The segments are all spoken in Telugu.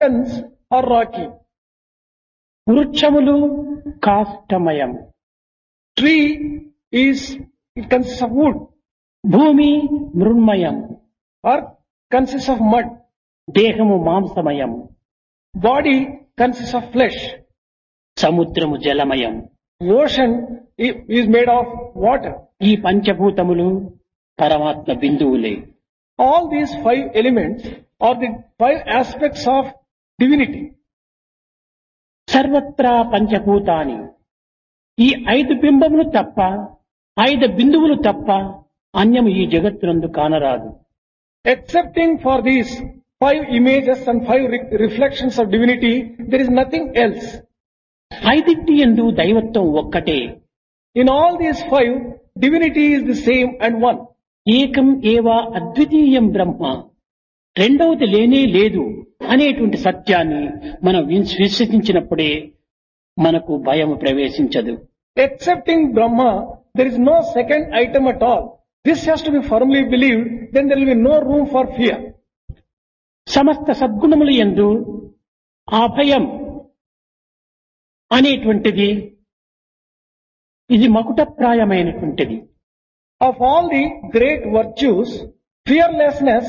mountains are rocky. వృక్షములు కాష్టమయం. Tree it consists of wood. భూమి మృన్మయం. Earth consists of mud. దేహము మాంసమయం. Body consists of flesh. సముద్రము జలమయం. Ocean is made of water. ఈ పంచభూతములు పరమాత్మ బిందువులే. All these 5 elements are the 5 aspects of divinity. సర్వత్రా పంచభూతాని. ఈ 5 బింబములు తప్ప 5 బిందువులు తప్ప అన్యము ఈ జగత్తునందు కానరాదు. Excepting for these 5 images and 5 reflections of divinity, there is nothing else. 5 యందు దైవత్వం ఒక్కటే. In all these 5, divinity is the same and one. ఏకం ఏవా అద్వితీయం బ్రహ్మ. రెండవది లేనే లేదు అనేటువంటి సత్యాన్ని మనం విశ్వసించినప్పుడే మనకు భయము ప్రవేశించదు. Excepting Brahma, there is no second item at all. This has to be firmly believed, then there will be no room for fear. సమస్త సద్గుణముల యందు అభయం అనేటువంటిది ఇది మకుటప్రాయమైనటువంటిది. Of all the great virtues, fearlessness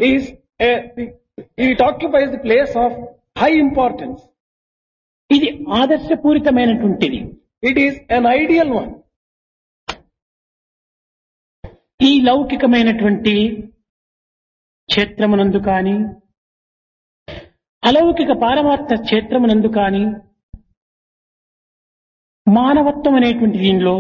it occupies the place of high importance. ఇది ఆదర్శపూరితమైనటువంటిది. It is an ideal one. ఈ లౌకికమైనటువంటి క్షేత్రమునందు కాని అలౌకిక పారమార్థ క్షేత్రమునందు కాని మానవత్వం అనేటువంటి దీనిలో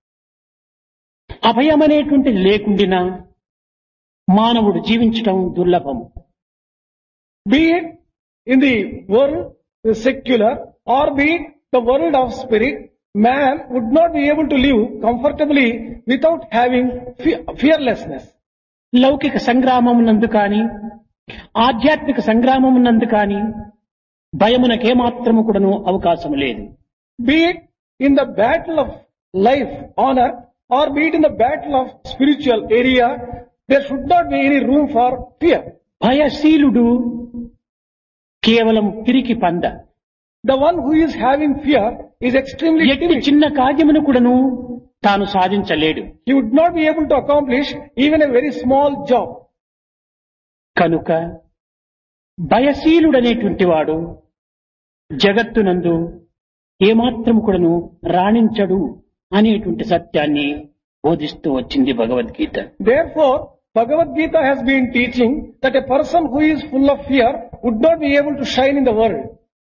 అభయం అనేటువంటిది లేకుండినా మానవుడు జీవించటం దుర్లభం. Be it in the world, the secular, or be it the world of spirit, man would not be able to live comfortably without having fearlessness. లౌకిక సంగ్రామమునందు కాని ఆధ్యాత్మిక సంగ్రామమునందు కాని భయమునకేమాత్రము కూడాను అవకాశం లేదు. Be it in the battle of life, honor, or be it in the battle of spiritual area, there should not be any room for fear. భయశీలుడు కేవలం పిరికి పంద. The one who is having fear is extremely ఎట్టి timid. చిన్న కార్యమును కూడాను తాను సాధించలేడు. He would not be able to accomplish even a very small job. కనుక భయశీలుడనేటువంటి వాడు జగత్తునందు ఏమాత్రము కూడాను రాణించడు అనేటువంటి సత్యాన్ని బోధిస్తూ వచ్చింది Bhagavad Gita. Therefore, Bhagavad Gita has been teaching that a person who is full of fear would not be able to shine in the world.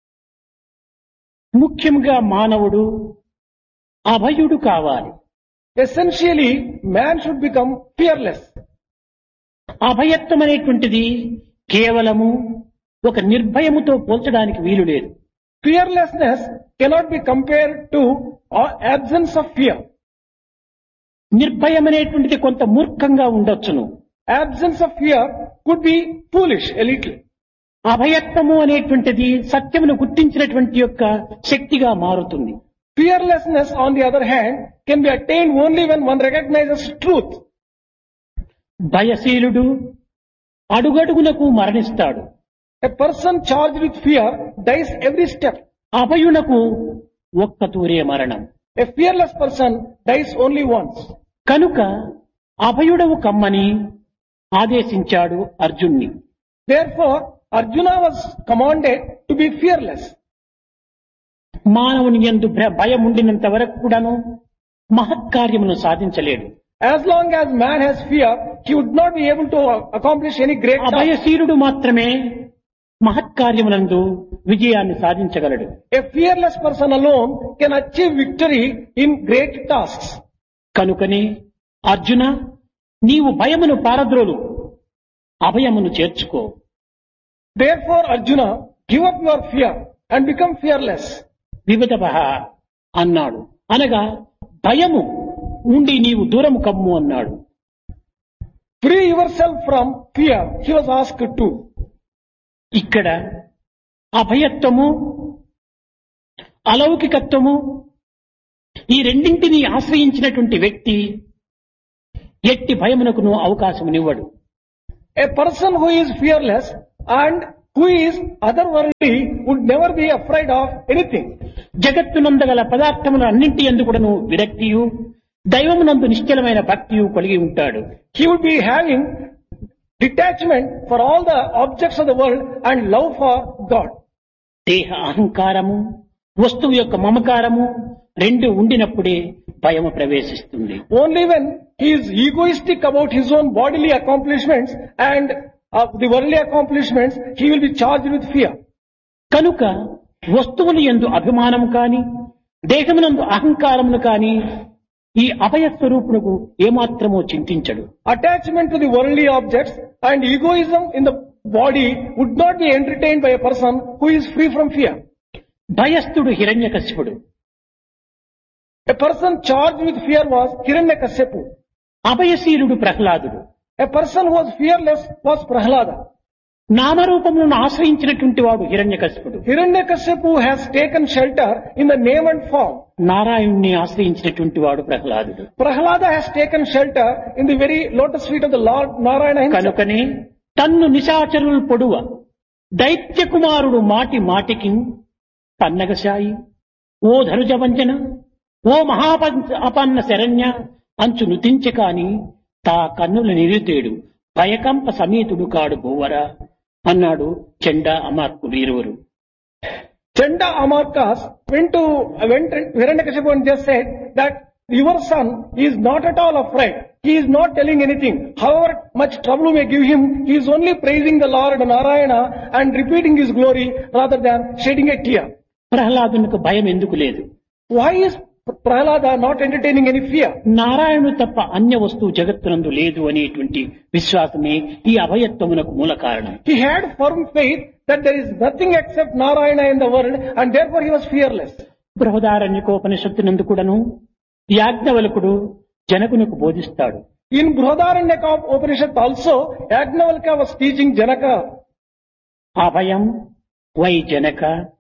ముఖ్యంగా మానవుడు అభయుడు కావాలి. Essentially, man should become fearless. అభయత్వం అనేటువంటిది కేవలము ఒక నిర్భయముతో పోల్చడానికి వీలు లేదు. Fearlessness cannot be compared to absence of fear. నిర్భయం అనేటువంటిది కొంత మూర్ఖంగా ఉండొచ్చును. Absence of fear could be foolish a little. అభయత్వము అనేటువంటిది సత్యమును గుర్తించినటువంటి యొక్క శక్తిగా మారుతుంది. Fearlessness, on the other hand, can be attained only when one recognizes truth. భయశీలుడు అడుగడుగునకు మరణిస్తాడు. A person charged with fear dies every step. అభయునకు ఒక్క తూరే మరణం. A fearless person dies only once. కనుక అభయుడవు కమ్మని ఆదేశించాడు అర్జున్ని. Therefore, Arjuna was commanded to be fearless. మానవుని యందు భయం ఉండినంత వరకు కూడాను మహత్కార్యమును సాధించలేడు. As long as man has fear, he would not be able to accomplish any great task. అభయశీలుడు మాత్రమే మహత్కార్యమునందు విజయాన్ని సాధించగలడు. A fearless person alone can achieve victory in great tasks. కనుకనే అర్జున, నీవు భయమును పారద్రోలు, అభయమును చేర్చుకో. Therefore, Arjuna, give up your fear and become fearless. వివిధః అన్నాడు. అనగా భయము ఉండి నీవు దూరము కమ్ము అన్నాడు. Free yourself from fear, he was asked to. ఇక్కడ అభయత్వము అలౌకికత్వము ఈ రెండింటినీ ఆశ్రయించినటువంటి వ్యక్తి ఎట్టి భయమునకును అవకాశమునివ్వడు. A person who is fearless and who is otherworldly would never be afraid of anything. జగత్తునందగల పదార్థములు అన్నింటి యందు కూడాను విరక్తియు దైవమునందు నిశ్చలమైన భక్తియు కలిగి ఉంటాడు. He would be having detachment for all the objects of the world and love for God. దేహ అహంకారము వస్తువు యొక్క మమకారము రెండు ఉండినప్పుడే భయము ప్రవేశిస్తుంది. Only when he is egoistic about his own bodily accomplishments and the worldly accomplishments, he will be charged with fear. కనుక వస్తువుల యందు అభిమానము కాని దేహమునందు అహంకారమును కాని ఈ అభయ స్వరూపునకు ఏమాత్రమో చింతించడు. Attachment to the worldly objects and egoism in the body would not be entertained by a person who is free from fear. భయస్థుడు హిరణ్యకశిపుడు. A person charged with fear was Hiranyakashipu. అభయశీలుడు ప్రహ్లాదుడు. A person who was fearless was Prahlada. నామరూపములను ఆశ్రయించినటువంటి వాడు హిరణ్యకశిపుడు. Hiranyakashipu has taken shelter in the name and form. నారాయణుణ్ణి ఆశ్రయించినటువంటి వాడు ప్రహ్లాదుడు. Prahlada has taken shelter in the very lotus feet of the Lord Narayana himself. కనుకనే తన్ను నిశాచరులు పొడువ దైత్య కుమారుడు మాటి మాటికి పన్నగశాయి ఓ ధనుజవంచన ఓ అపన్న శరణ్య అంచు నుతించె కాని తా కన్నుల నిరుతేడు భయకంప సమేతుడు కాడు బోవరా అన్నాడు చండా అమార్కుడు ఇరువురు. Chanda Amarkas went to Hiranyakashipu and just said that your son is not at all afraid. He is not telling anything. However much trouble may give him, he is only praising the Lord Narayana and repeating his glory rather than shedding a tear. ప్రహ్లాదునికి భయం ఎందుకు లేదు? Why is Prahlada not entertaining any fear? నారాయణుడు తప్ప అన్య వస్తువు జగత్తునందు లేదు అనేటువంటి విశ్వాసమే ఈ అభయత్వమునకు మూల కారణం. He had firm faith that there is nothing except Narayana in the world and therefore he was fearless. బృహదారణ్యకోపనిషత్తునందు కూడాను యాజ్ఞవల్కుడు జనకునికి బోధిస్తాడు. In Brihadaranyaka Upanishad also, Yajnavalkya was teaching Janaka. Abhayam why Janaka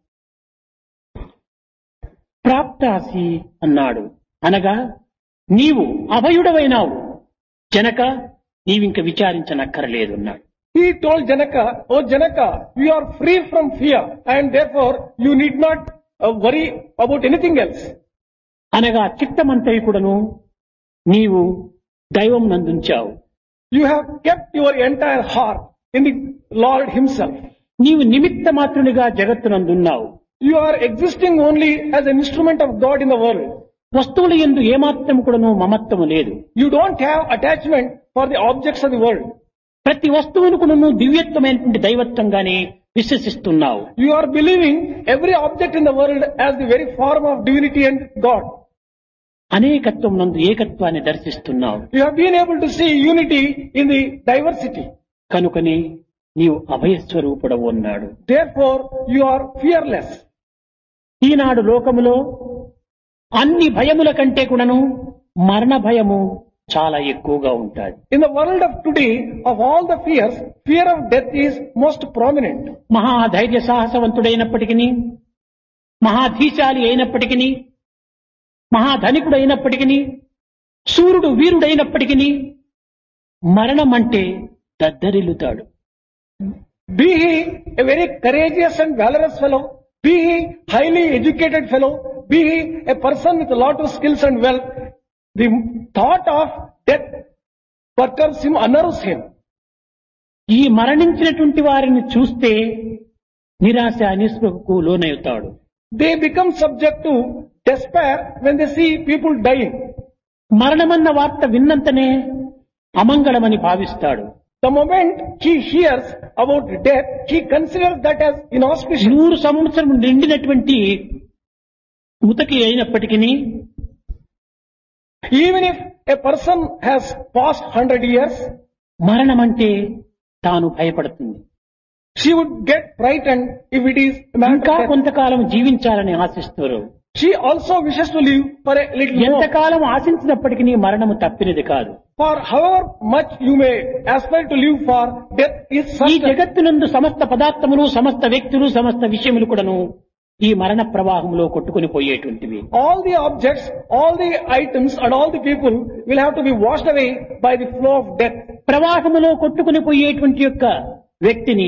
ప్రాప్తాసి అన్నాడు. అనగా నీవు అభయుడవైనావు జనక, నీవింక విచారించనక్కరలేదు అన్నాడు. He told Janaka, "Oh Janaka, you are free from fear and therefore you need not worry about anything else." అనగా చిత్తమంతై కూడాను నీవు దైవం నందుంచావు. You have kept your entire heart in the Lord himself. నీవు నిమిత్త మాత్రునిగా జగత్తునందున్నావు. You are existing only as an instrument of God in the world. వస్తువుల యందు ఏమాత్రము కూడాను మమత్వము లేదు. You don't have attachment for the objects of the world. ప్రతి వస్తువును కూడాను దివ్యత్వమైనటువంటి దైవత్వంగానే విశ్వసిస్తున్నావు. You are believing every object in the world as the very form of divinity and God. అనేకత్వం నందు ఏకత్వాన్ని దర్శిస్తున్నావు. You have been able to see unity in the diversity. కనుకనే నీవు అభయస్వరూపుడవు అన్నాడు. Therefore, you are fearless. ఈనాడు లోకములో అన్ని భయముల కంటే కూడాను మరణ భయము చాలా ఎక్కువగా ఉంటాయి. In the world of today, of all the fears, fear of death is most prominent. మహాధైర్య సాహసవంతుడైనప్పటికీ, మహాధీశాలి అయినప్పటికీ, మహాధనికుడు అయినప్పటికీ, సూర్యుడు వీరుడైనప్పటికీ మరణం అంటే దద్దరిల్లుతాడు. Be he a very courageous and valorous fellow, be he highly educated fellow, be he a person with a lot of skills and wealth, the thought of death perturbs him, unnerves him. ఈ మరణించినటువంటి వారిని చూస్తే నిరాశ నిస్పృహకు లోనవుతాడు. They become subject to despair when they see people dying. మరణమన్న వార్త విన్నంతనే అమంగళమని భావిస్తాడు. The moment he hears about death, he considers that as inauspicious. 100 సంవత్సరం నిండినటువంటి ముతకి అయినప్పటికీ, Even if a person has passed 100 years, మరణం అంటే తాను భయపడుతుంది. she would get frightened if it is a matter ఇంకా of death. కొంతకాలం జీవించాలని ఆశిస్తారు. She also wishes to live for a little more. ఎంతకాలం ఆశించినప్పటికీ మరణము తప్పినది కాదు. For however much you may aspire to live for, death is ఈ certain. జగత్తునందు సమస్త పదార్థములు, సమస్త వ్యక్తులు, సమస్త విషయములు కూడాను ఈ మరణ ప్రవాహంలో కొట్టుకుని పోయేటువంటివి. All the objects, all the items and all the people will have to be washed away by the flow of death. ప్రవాహములో కొట్టుకుని పోయేటువంటి యొక్క వ్యక్తిని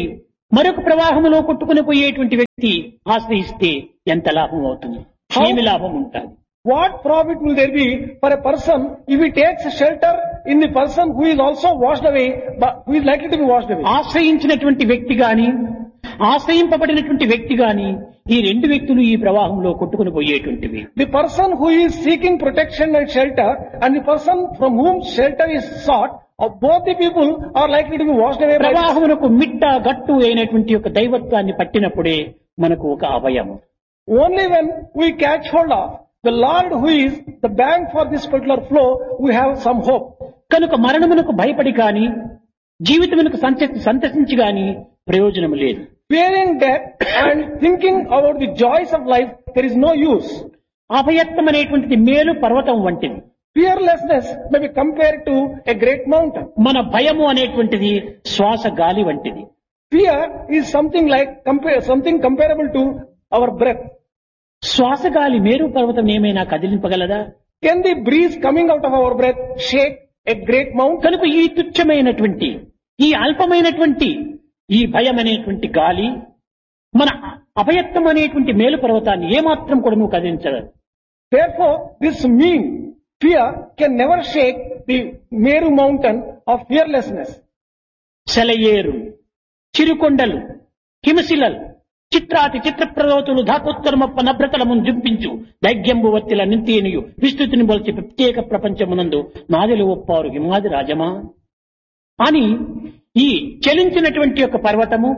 మరొక ప్రవాహంలో కొట్టుకుని పోయేటువంటి వ్యక్తి ఆశ్రయిస్తే ఎంత లాభం అవుతుంది? ఏమి లాభం ఉంటుంది? What profit will there be for a person if he takes shelter in the person who is also washed away, but who is likely to be washed away? ఆశ్రయించినటువంటి వ్యక్తి గాని ఆశ్రయింపబడినటువంటి వ్యక్తి గాని ఈ రెండు వ్యక్తులు ఈ ప్రవాహంలో కొట్టుకుని పోయేటువంటివి. The person who is seeking protection and shelter and the person from whom shelter is sought, both the people are likely to be washed away by this. ప్రవాహమునకు మిట్ట గట్టు అయినటువంటి యొక్క దైవత్వాన్ని పట్టినప్పుడే మనకు ఒక అభయం. Only when we catch hold of the Lord who is the bank for this particular flow, we have some hope. కనుక మరణమునకు భయపడి కాని జీవితమునకు సంతసించి గాని ప్రయోజనం లేదు. Fearing death and thinking about the joys of life, there is no use. అభయత్వం అనేటువంటిది మేలు పర్వతం వంటిది. Fearlessness may be compared to a great mountain. మన భయము అనేటువంటిది శ్వాస గాలి వంటిది. Fear is something like something comparable to our breath. శ్వాస గాలి మేరు పర్వతం ఏమైనా కదిలింపగలదా? Can the breeze coming out of our breath shake a great mountain? కనుక ఈ తుచ్చమైనటువంటి ఈ అల్పమైనటువంటి ఈ భయం అనేటువంటి గాలి మన అభయత్వం అనేటువంటి మేలు పర్వతాన్ని ఏమాత్రం కూడా నువ్వు కదిలించదు. Therefore, this mean fear can never shake the Meru mountain of fearlessness. సెలయేరు, చిరుకొండలు, హిమశిలలు, చిత్రాతి చిత్రప్రదోతులు ధాకోత్తరమప్ప నభ్రతలమును జుంపించు దైగ్యంబు వత్తిల నింతేనియు విస్తృతిని బొలిచి ప్రత్యేక ప్రపంచమునందు నాదిలు ఒప్పారు హిమాది రాజమా అని ఈ చలించినటువంటి యొక్క పర్వతము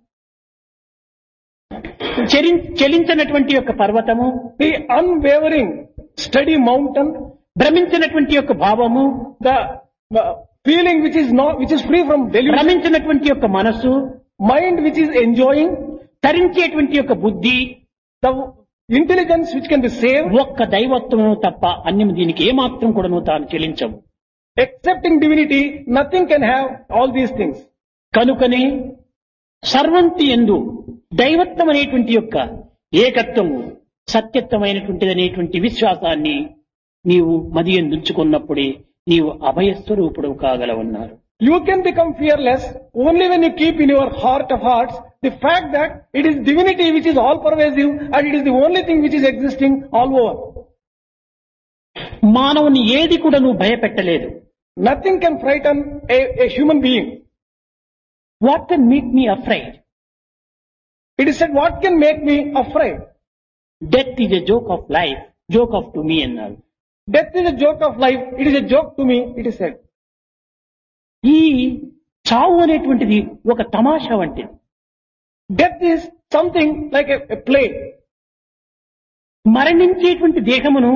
చలించినటువంటి యొక్క పర్వతము, The unwavering steady mountain, భ్రమించినటువంటి యొక్క భావము, the feeling which is free from delusion, భ్రమించినటువంటి యొక్క మనస్సు, mind which is enjoying, తరించేటువంటి యొక్క బుద్ధి, the intelligence which can be saved. ఒక్క దైవత్వము తప్ప అన్యం దీనికి ఏమాత్రం కూడా తాను చెలించవు. Excepting divinity, nothing can have all these things. కనుకనే సర్వంతి యందు దైవత్వం అనేటువంటి యొక్క ఏకత్వము సత్యత్వమైనటువంటిది అనేటువంటి విశ్వాసాన్ని నీవు మదియందుంచుకున్నప్పుడే నీవు అభయస్వరూపుడు కాగలవన్నారు. You can become fearless only when you keep in your heart of hearts the fact that it is divinity which is all pervasive and it is the only thing which is existing all over. మానవుని ఏది కూడా నువ్వు భయపెట్టలేదు. Nothing can frighten a human being. What can make me afraid? It is said, what can make me afraid? Death is a joke of life, joke off to me అన్నారు. Death is a joke of life. It is a joke to me, it is said. ఈ చావు అనేటువంటిది ఒక తమాషా వంటిది. Death is something like a play. మరణించేటువంటి దేహమును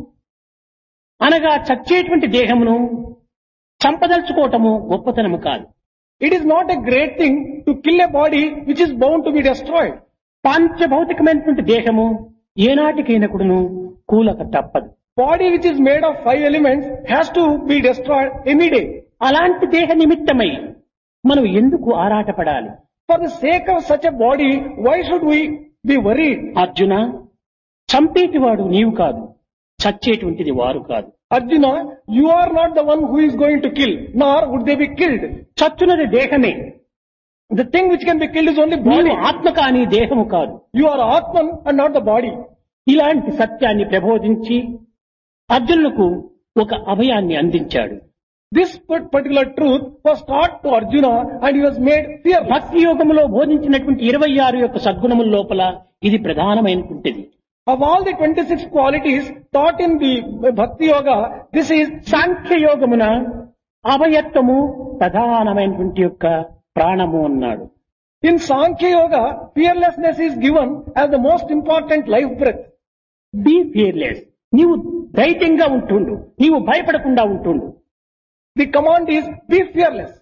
అనగా చచ్చేటువంటి దేహమును చంపదలుచుకోవటము గొప్పతనము కాదు. It is not a great thing to kill a body which is bound to be destroyed. పంచభౌతికమైనటువంటి దేహము ఏనాటికైనా కూడాను కూలక తప్పదు. Body which is made of 5 elements has to be destroyed any day. అలాంటి దేహ నిమిత్తమై మనం ఎందుకు ఆరాటపడాలి? For the sake of such a body, why should we be worried? Arjuna, చంపేటివాడు నీవు కాదు, చచ్చేటువంటిది వారు కాదు. Arjuna, you are not the one who is going to kill, nor would they be killed. చచ్చునది దేహమే. The thing which can be killed is only body. నీవు ఆత్మ కానీ దేహము కాదు. You are Atman and not the body. ఇలాంటి సత్యాన్ని ప్రబోధించి అర్జునులకు ఒక అభయాన్ని అందించాడు. This particular truth was taught to Arjuna and he was made fearless. భక్తి యోగములో బోధించినటువంటి 26 యొక్క సద్గుణముల లోపల ఇది ప్రధానమైనటువంటిది. Of all the 26 qualities taught in the Bhakti Yoga, this is సాంఖ్య యోగమున అభయత్వము ప్రధానమైనటువంటి యొక్క ప్రాణము అన్నాడు. In Sankhya Yoga, fearlessness is given as the most important life breath. Be fearless. నీవు ధైర్యంగా ఉంటుండు, నీవు భయపడకుండా ఉంటుండు. The command is be fearless.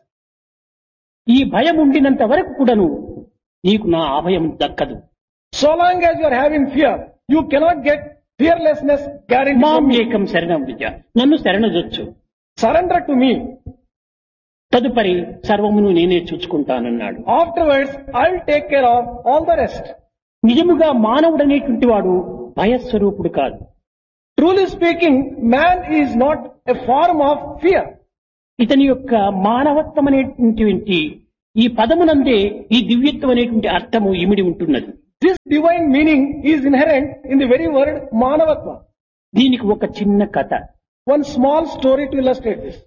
ఈ భయం ఉండినంత వరకు కూడాను నీకు నా అభయం దక్కదు. So long as you are having fear, you cannot get fearlessness guaranteed మాం from me. ఏకం శరణం విద్య, నన్ను శరణజొచ్చు. Surrender to me. తదుపరి సర్వమును నేనే చూసుకుంటానన్నాడు. Afterwards, I'll take care of all the rest. నిజముగా మానవుడనేటువంటి వాడు భయస్వరూపుడు కాదు. Truly speaking, man is not a form of fear. ఇతని యొక్క మానవత్వం అనేటువంటి ఈ పదమునందే ఈ దివ్యత్వం అనేటువంటి అర్థము ఇమిడి ఉంటున్నది. This divine meaning is inherent in the very word Manavatva. దీనికి ఒక చిన్న కథ. One small story to illustrate this.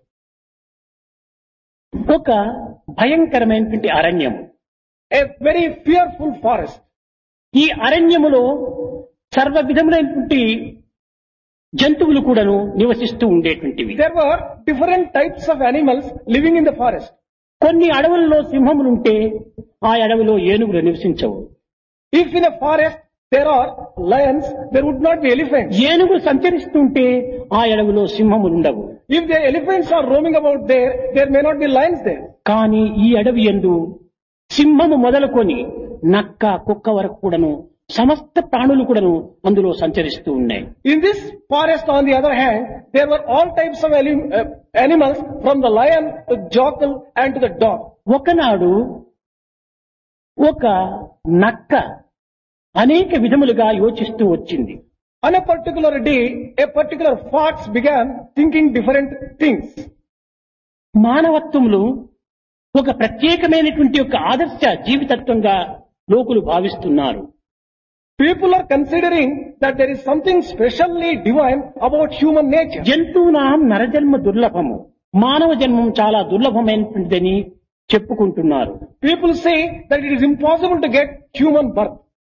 ఒక భయంకరమైనటువంటి అరణ్యం. A very fearful forest. ఈ అరణ్యములో సర్వ విధములైనటువంటి జంతువులు కూడాను నివసిస్తూ ఉండేటువంటివి. There were different types of animals living in the forest. కొన్ని అడవుల్లో సింహములుంటే ఆ అడవిలో ఏనుగులు నివసించవు. If in a forest there are lions, there would not be elephants. ఏనుగులు సంచరిస్తుంటే ఆ అడవిలో సింహములు ఉండవు. If the elephants are roaming about there, there may not be lions there. కానీ ఈ అడవి యందు సింహము మొదలుకొని నక్క కుక్క వరకు కూడాను సమస్త ప్రాణులు కూడాను అందులో సంచరిస్తూ ఉన్నాయి. In this forest, on the other hand, there were all types of animals, from the lion to jackal and to the dog. ఒకనాడు ఒక నక్క అనేక విధములుగా యోచిస్తూ వచ్చింది. On a particular day, a particular fox began thinking different things. మానవత్వములు ఒక ప్రత్యేకమైనటువంటి ఒక ఆదర్శ జీవితత్వంగా లోకులు భావిస్తున్నారు. People are considering that there is something specially divine about human nature. జంతువునాం నరజన్మ దుర్లభము, మానవ జన్మం చాలా దుర్లభమైనటువంటిదని చెప్పుకుంటున్నారు. People say that it is impossible to get human birth.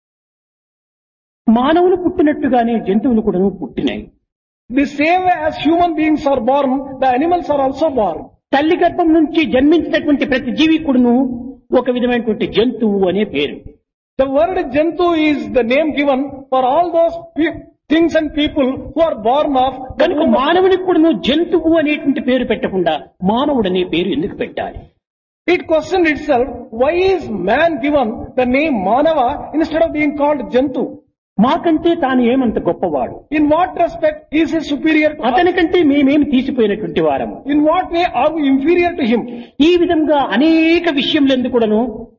మానవులు పుట్టినట్టుగానే జంతువులు కూడా పుట్టినాయి. The same way as human beings are born, the animals are also born. తల్లి గర్భం నుంచి జన్మించినటువంటి ప్రతి జీవి కూడాను ఒక విధమైనటువంటి జంతువు అనే పేరు. The word Jantu is the name given for all those things and people who are born of. కనుక మానవునికి కూడాను జంతువు అనేటువంటి పేరు పెట్టకుండా మానవుడు అనే పేరు ఎందుకు పెట్టాలి? It questioned itself, why is man given the name Manava instead of being called Jantu? మాకంటే తాను ఏమంత గొప్పవాడు? In what respect is he superior to us? అతనికంటే మేమేమి తీసిపోయినటువంటి వారము? In what way are we inferior to him? ఈ విధంగా అనేక విషయములందు కూడాను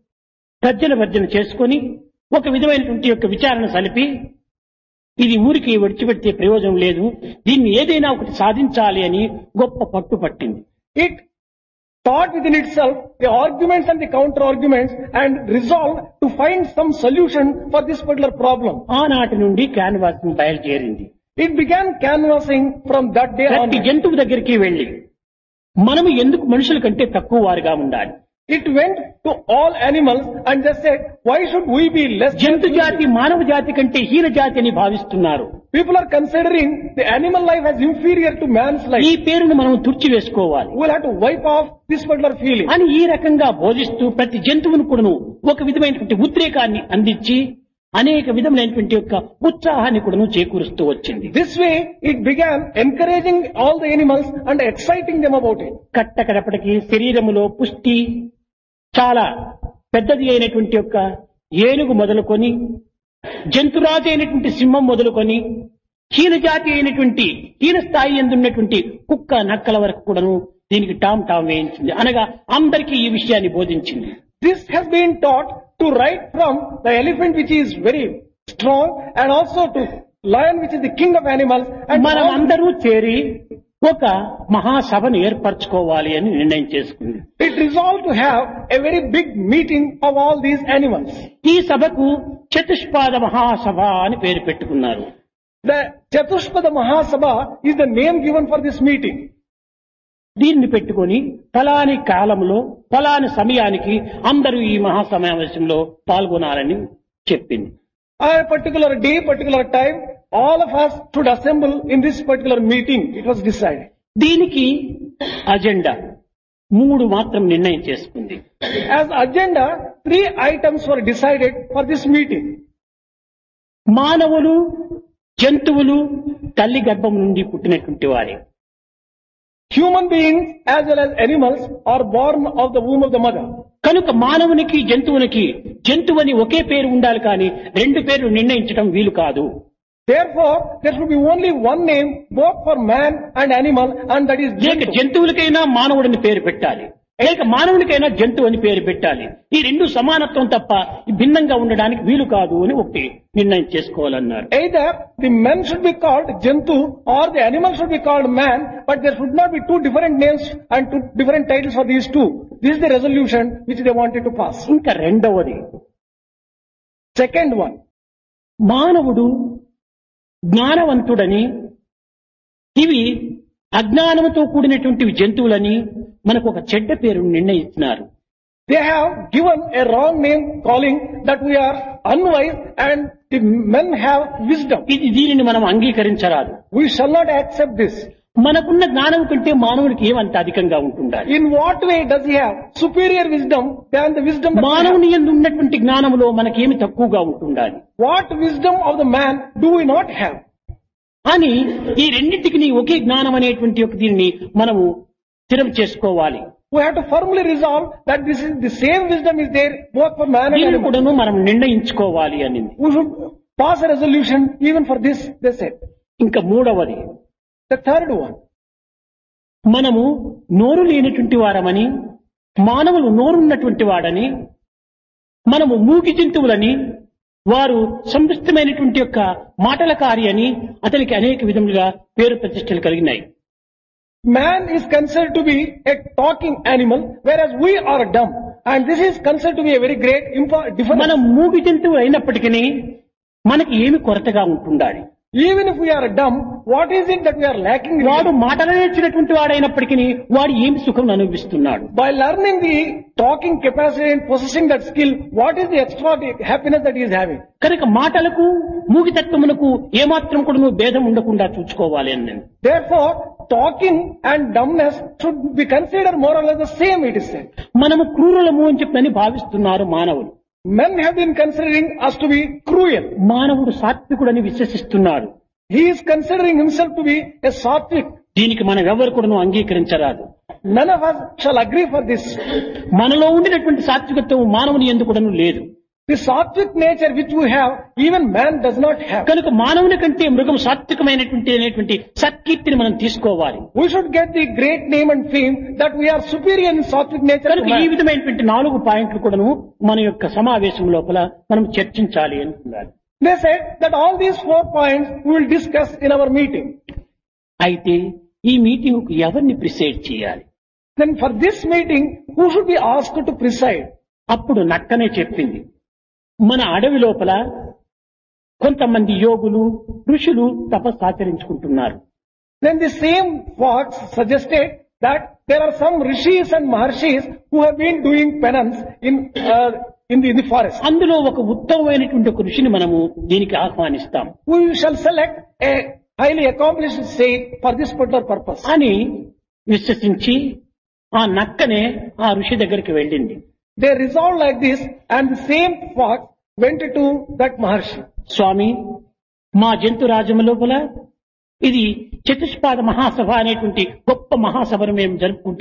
తర్జన చేసుకొని ఒక విధమైనటువంటి యొక్క విచారణ సలిపి ఇది ఊరికి విడిచిపెడితే ప్రయోజనం లేదు, దీన్ని ఏదైనా ఒకటి సాధించాలి అని గొప్ప పట్టు పట్టింది. It thought within itself the arguments and the counter arguments and resolved to find some solution for this particular problem. ఆనాటి నుండి క్యాన్వాసింగ్ బయలుదేరింది. It began canvassing from that day on. ప్రతి జంతువు దగ్గరికి వెళ్లి మనము ఎందుకు మనుషుల కంటే తక్కువ వారుగా ఉండాలి? It went to all animals and they said, why should we be less? జంతు జాతి మానవ జాతి కంటే హీన జాతి అని భావిస్తున్నారు. People are considering the animal life as inferior to man's life. ఈ పేరును మనం తుడిచివేసుకోవాలి. We'll have to wipe off this particular feeling. అని ఈ రకంగా బోధిస్తూ ప్రతి జంతువును కూడాను ఒక విధమైనటువంటి ఉద్రేకాన్ని అందించి అనేక విధములైనటువంటి యొక్క ఉత్సాహాన్ని కూడాను చేకూరుస్తూ వచ్చింది. This way it began encouraging all the animals and exciting them about it. కట్టకడపటికి శరీరములో పుష్టి చాలా పెద్దది అయినటువంటి యొక్క ఏనుగు మొదలుకొని జంతురాజు అయినటువంటి సింహం మొదలుకొని హీన జాతి అయినటువంటి హీన స్థాయి ఎందున్నటువంటి కుక్క నక్కల వరకు కూడాను దీనికి టామ్ వేయించింది. అనగా అందరికీ ఈ విషయాన్ని బోధించింది. This has been taught to right from the elephant, which is very strong, and also to lion, which is the king of animals. And మనం అందరూ చేరి ఒక మహాసభను ఏర్పరచుకోవాలి అని నిర్ణయం చేసుకుంది. It resolved to have a very big meeting of all these animals. ఈ సభకు చతుష్పాద మహాసభ అని పేరు పెట్టుకున్నారు. The Chatushpada Mahasabha is the name given for this meeting. దీన్ని పెట్టుకొని ఫలాని కాలంలో ఫలాని సమయానికి అందరూ ఈ మహాసమావేశంలో పాల్గొనాలని చెప్పింది. On a particular day, particular time, all of us should assemble in this particular meeting. It was decided. దీనికి అజెండా 3 మాత్రం నిర్ణయం చేసుకుంది. As agenda, 3 items were decided for this meeting. మానవులు జంతువులు తల్లి గర్భం నుండి పుట్టినటువంటి వారే. Human beings as well as animals are born of the womb of the mother. కనుక మానవునికి జంతువునికి జంతువని ఒకే పేరు ఉండాలి కానీ 2 పేర్లు నిర్ణయించడం వీలు కాదు. Therefore, there should be only one name both for man and animal, and that is లేక Jantu. జంతువులకైనా మానవుడిని పేరు పెట్టాలి. లేక మానవునికైనా జంతువు అని పేరు పెట్టాలి. ఈ రెండు సమానత్వం తప్ప భిన్నంగా ఉండడానికి వీలు కాదు అని ఒకటి నిర్ణయం చేసుకోవాలన్నారు. Either the man should be called Jantu or the animal should be called man, but there should not be two different names and two different titles for these two. This is the resolution which they wanted to pass. ఇంకా రెండవది, Second one, మానవుడు జ్ఞానవంతుడని, ఇవి అజ్ఞానముతో కూడినటువంటి జంతువులని మనకు ఒక చెడ్డ పేరు నిర్ణయిస్తున్నారు. they have given a wrong name calling that we are unwise and the men have wisdom. దీనిని మనం అంగీకరించరాదు. We shall not accept this. మనకున్న జ్ఞానం కంటే మానవునికి ఏమంత అధికంగా ఉంటుండాలి. In what way does he have superior wisdom than the wisdom that we have? మానవుని యందు ఉన్నటువంటి జ్ఞానములో మనకేమి తక్కువగా ఉంటుండాలి What wisdom of the man do we not have? అని ఈ రెండింటికి ఒకే జ్ఞానం అనేటువంటి ఒక దీన్ని మనము స్థిరం చేసుకోవాలి. We have to firmly resolve that this is the same wisdom is there both for man and దీన్ని animal. కూడాను మనం నిర్ణయించుకోవాలి అనింది. We should pass a resolution even for this, they said. ఇంకా మూడవది, The third one, మనము నోరు లేనటువంటి వారమని, మానవులు నోరున్నటువంటి వాడని, మనము మూగి జంతువులని, వారు సంపుష్టమైనటువంటి యొక్క మాటల కార్య అని అతనికి అనేక విధములుగా పేరు ప్రతిష్టలు కలిగినాయి. man is considered to be a talking animal whereas we are dumb, and this is considered to be a very great difference. మనం మూగి జంతువు అయినప్పటికీ మనకి ఏమి కొరతగా ఉంటుండాలి. Even if we are dumb, what is it that we are lacking in? వాడు మాటలు నేర్చినటువంటి వాడైనప్పటికీ వాడు ఏమి సుఖం అనుభవిస్తున్నాడు. By learning the talking capacity and possessing that skill, what is the extra happiness that he is having? కనుక మాటలకు మూగితత్వమునకు ఏమాత్రం కూడా భేదం ఉండకుండా చూసుకోవాలి అని నేను. Therefore, talking and dumbness should be considered more or less the same, it is said. మనము క్రూరులము అని చెప్పని భావిస్తున్నారు మానవులు. Men have been considering us to be cruel. మానవుడు సాత్వికుడని విశ్వసిస్తున్నాడు. He is considering himself to be a sattvic. దీనికి మనం ఎవరు కూడా అంగీకరించరాదు. None of us shall agree for this. మనలో ఉండినటువంటి సాత్వికత్వం మానవుని యందు కూడాను లేదు. The sattvic nature which we have, even man does not have. కనుక మానవుని కంటే మృగం సాత్వికమైనటువంటి సత్కీర్తిని మనం తీసుకోవాలి. We should get the great name and fame that we are superior in sattvic nature to కనుక ఈ man. విధమైనటువంటి 4 పాయింట్లు కూడాను మన యొక్క సమావేశం లోపల మనం చర్చించాలి అనుకున్నారు. They said that all these 4 points we will discuss in our meeting. అయితే ఈ మీటింగ్ ఎవరిని ప్రిసైడ్ చేయాలి? Then for this meeting, who should be asked to preside? అప్పుడు నక్కనే చెప్పింది, మన అడవి లోపల కొంతమంది యోగులు ఋషులు తపస్సు ఆచరించుకుంటున్నారు. Then the same fox suggested that there are some rishis and maharshis who have been doing penance in the forest. అందులో ఒక ఉత్తమమైనటువంటి ఒక ఋషిని మనము దీనికి ఆహ్వానిస్తాం We shall select a highly accomplished sage for this particular purpose. అని విశ్వసించి ఆ నక్కనే ఆ ఋషి దగ్గరికి వెళ్ళింది. They resolved like this, and the same fox went to that maharshi. స్వామి, మా జంతు రాజ్యము లోపల ఇది చతుష్పాద మహాసభ అనేటువంటి గొప్ప మహాసభను మేము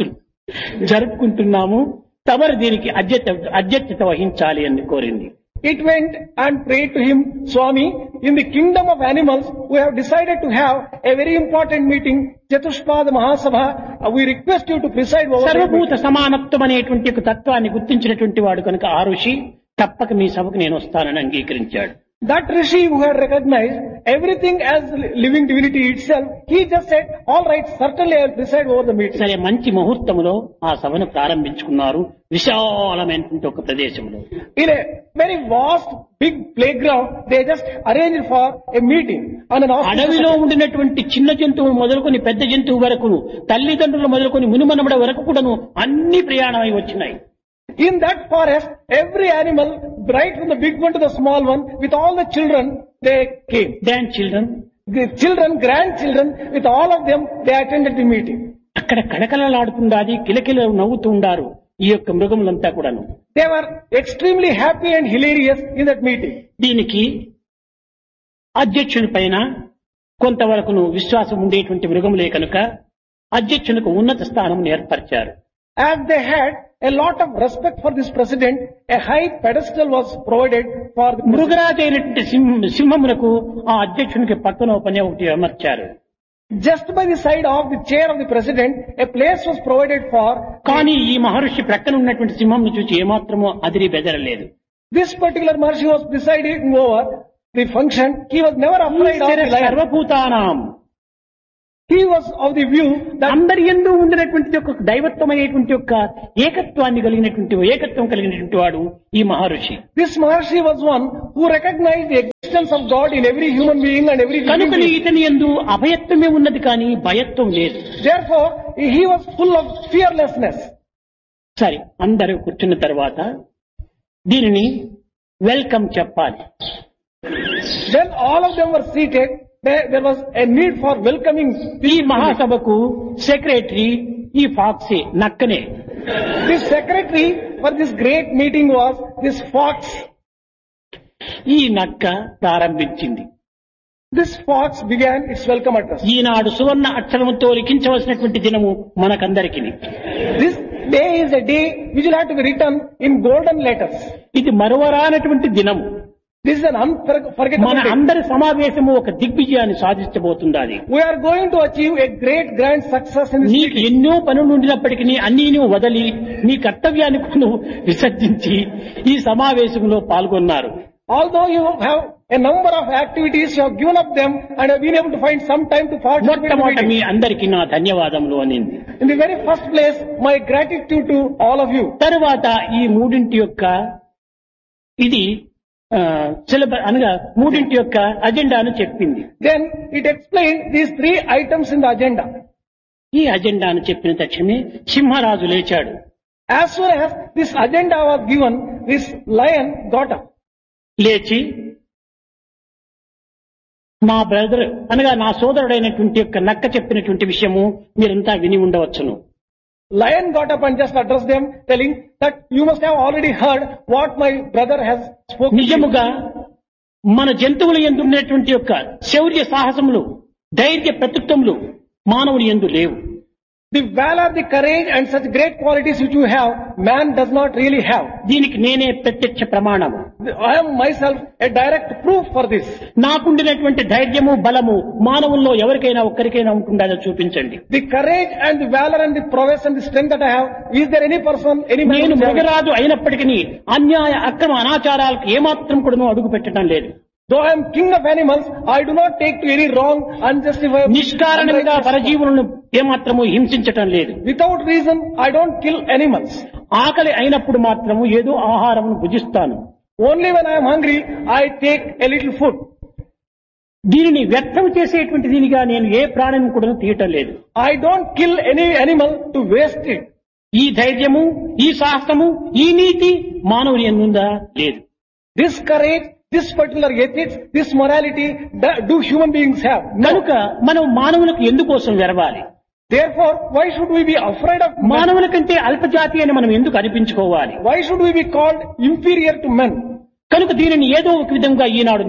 జరుపుకుంటున్నాము. తమరు దీనికి అధ్యక్షత వహించాలి అని కోరింది. It went and prayed to him, Swami, in the kingdom of animals, we have decided to have a very important meeting, Chatushpada Mahasabha. We request you to preside over the సర్వభూత meeting. సమానత్వం అనేటువంటి ఒక తత్వాన్ని గుర్తించినటువంటి వాడు కనుక ఆ ఋషి తప్పక మీ సభకు నేను వస్తానని అంగీకరించాడు. That Rishi who had recognized everything as living divinity itself, he just said, all right, certainly I will preside over the meeting. సరే, మంచి ముహూర్తంలో ఆ సభను ప్రారంభించుకున్నారు విశాలమైనటువంటి ఒక ప్రదేశంలో. In a very vast, big playground, they just arranged for a meeting on an అడవిలో auspicious. ఉండినటువంటి చిన్న జంతువు మొదలుకొని పెద్ద జంతువు వరకును, తల్లిదండ్రులు మొదలుకొని మునిమనమడ వరకు కూడాను అన్ని ప్రయాణమై వచ్చినాయి. In that forest, every animal, right from the big one to the small one, with all the children, they came. Grand children, The children, grandchildren, with all of them, they attended the meeting. అక్కడ కళకళలాడుతుండాది, కిలకిల నవ్వుతూ ఉండారు ఈ యొక్క మృగములంతా కూడాను. They were extremely happy and hilarious in that meeting. దీనికి అధ్యక్షుని పైన కొంతవరకును విశ్వాసం ఉండేటువంటి మృగములే కనుక అధ్యక్షునికి ఉన్నత స్థానం ఏర్పరిచారు. As they had a lot of respect for this president, a high pedestal was provided for the president. మృగరాజు అయినటువంటి సింహమునకు ఆ అధ్యక్షునికి పక్కన పని ఒకటి అమర్చారు. Just by the side of the chair of the president, a place was provided for. కానీ ఈ మహర్షి ప్రక్కన ఉన్నటువంటి సింహంను చూసి ఏమాత్రమో అదిరి బెదరలేదు. This particular Maharishi was presiding over the function. He was never afraid of the lion. సర్వభూతానాం He was of the view that అందరి యందు ఉండినటువంటి ఒక దైవత్వమైనటువంటి యొక్క ఏకత్వం కలిగినటువంటి వాడు ఈ మహర్షి. this Maharishi was one who recognized the existence of God in every human being and every living కనుకని being. ఇతని యందు అభయత్వమే ఉన్నది కానీ భయత్వం లేదు. Therefore, he was full of fearlessness. సరే, అందరూ కూర్చున్న తర్వాత దీనిని వెల్కమ్ చెప్పాలి. Then all of them were seated. There was a need for welcoming. ఈ మహాసభకు సెక్రటరీ ఈ ఫాక్సే నక్కనే. The secretary for this great meeting was this fox. ఈ నక్క ప్రారంభించింది. This fox began its welcome address. ఈనాడు సువర్ణ అక్షరముతో లిఖించవలసినటువంటి దినము మనకందరికి. This day is a day which will have to be written in golden letters. ఇది మరువరానటువంటి దినము. This is an unforgettable మన day. అందరి సమావేశము ఒక దిగ్విజయాన్ని సాధించబోతుండాలి. We are going to achieve a great grand success in this నీకు meeting. ఎన్నో పనులు ఉండినప్పటికీ అన్నీ నువ్వు వదలి నీ కర్తవ్యాన్ని నువ్వు విసర్జించి ఈ సమావేశంలో పాల్గొన్నారు. Although you have a number of activities, you have given up them and have been able to find some time to participate in the మొట్టమొదట మీ meeting. అందరికీ నా ధన్యవాదములు అనింది. In the very first place, my gratitude to all of you. తరువాత ఈ మూడింటి యొక్క ఇది సిలబస్ అనగా మూడింటి యొక్క అజెండాను చెప్పింది. Then it explained these 3 items in the agenda. ఈ అజెండాను చెప్పిన తక్షణమే సింహరాజు లేచాడు. As soon as this agenda was given, this lion got up. లేచి నా బ్రదర్ అనగా నా సోదరుడైనటువంటి యొక్క నక్క చెప్పినటువంటి విషయము మీరంతా విని ఉండవచ్చును. Lion got up and just addressed them, telling that you must have already heard what my brother has spoken. నిజముగా మన జంతువుల యందు ఉన్నటువంటి యొక్క శౌర్య సాహసములు, ధైర్య ప్రతిత్వములు మానవుని యందు లేవు. The valor, the courage and such great qualities which you have, man does not really have. దీనికి నేనే ప్రత్యక్ష ప్రమాణము. I am myself a direct proof for this. నాకుండినటువంటి ధైర్యము బలము మానవుల్లో ఎవరికైనా ఒక్కరికైనా ఉంటుందో చూపించండి. The courage and the valor and the prowess and the strength that I have, is there any person, any man? నేను who has it? మృగరాజు అయినప్పటికీ అన్యాయ అక్రమ అనాచారాలకు ఏమాత్రం కూడా అడుగు పెట్టడం లేదు. Though I am king of animals, I do not take to any wrong, unjustified. నిష్కారణంగా పరజీవులను ఏమాత్రము హింసించటం లేదు. Without reason, I don't kill animals. ఆకలి అయినప్పుడు మాత్రము ఏదో ఆహారమును భుజిస్తాను. Only when I am hungry, I take a little food. దీనిని వ్యర్థం చేసేటువంటి దీనిగా నేను ఏ ప్రాణిని కూడా తీయటం లేదు. I don't kill any animal to waste it. ఈ ధైర్యము, ఈ సాహసము, ఈ నీతి మానవుని యందుందా లేదు. This courage, this particular ethics, this morality, do human beings have? No. కనుక మనం మానవులకు ఎందుకోసం వెరవాలి? Therefore, why should we be afraid of men? మానవుల కంటే అల్పజాతి అని మనం ఎందుకు అనిపించుకోవాలి? Why should we be called inferior to men? కనుక దీనిని ఏదో ఒక విధంగా ఈనాడు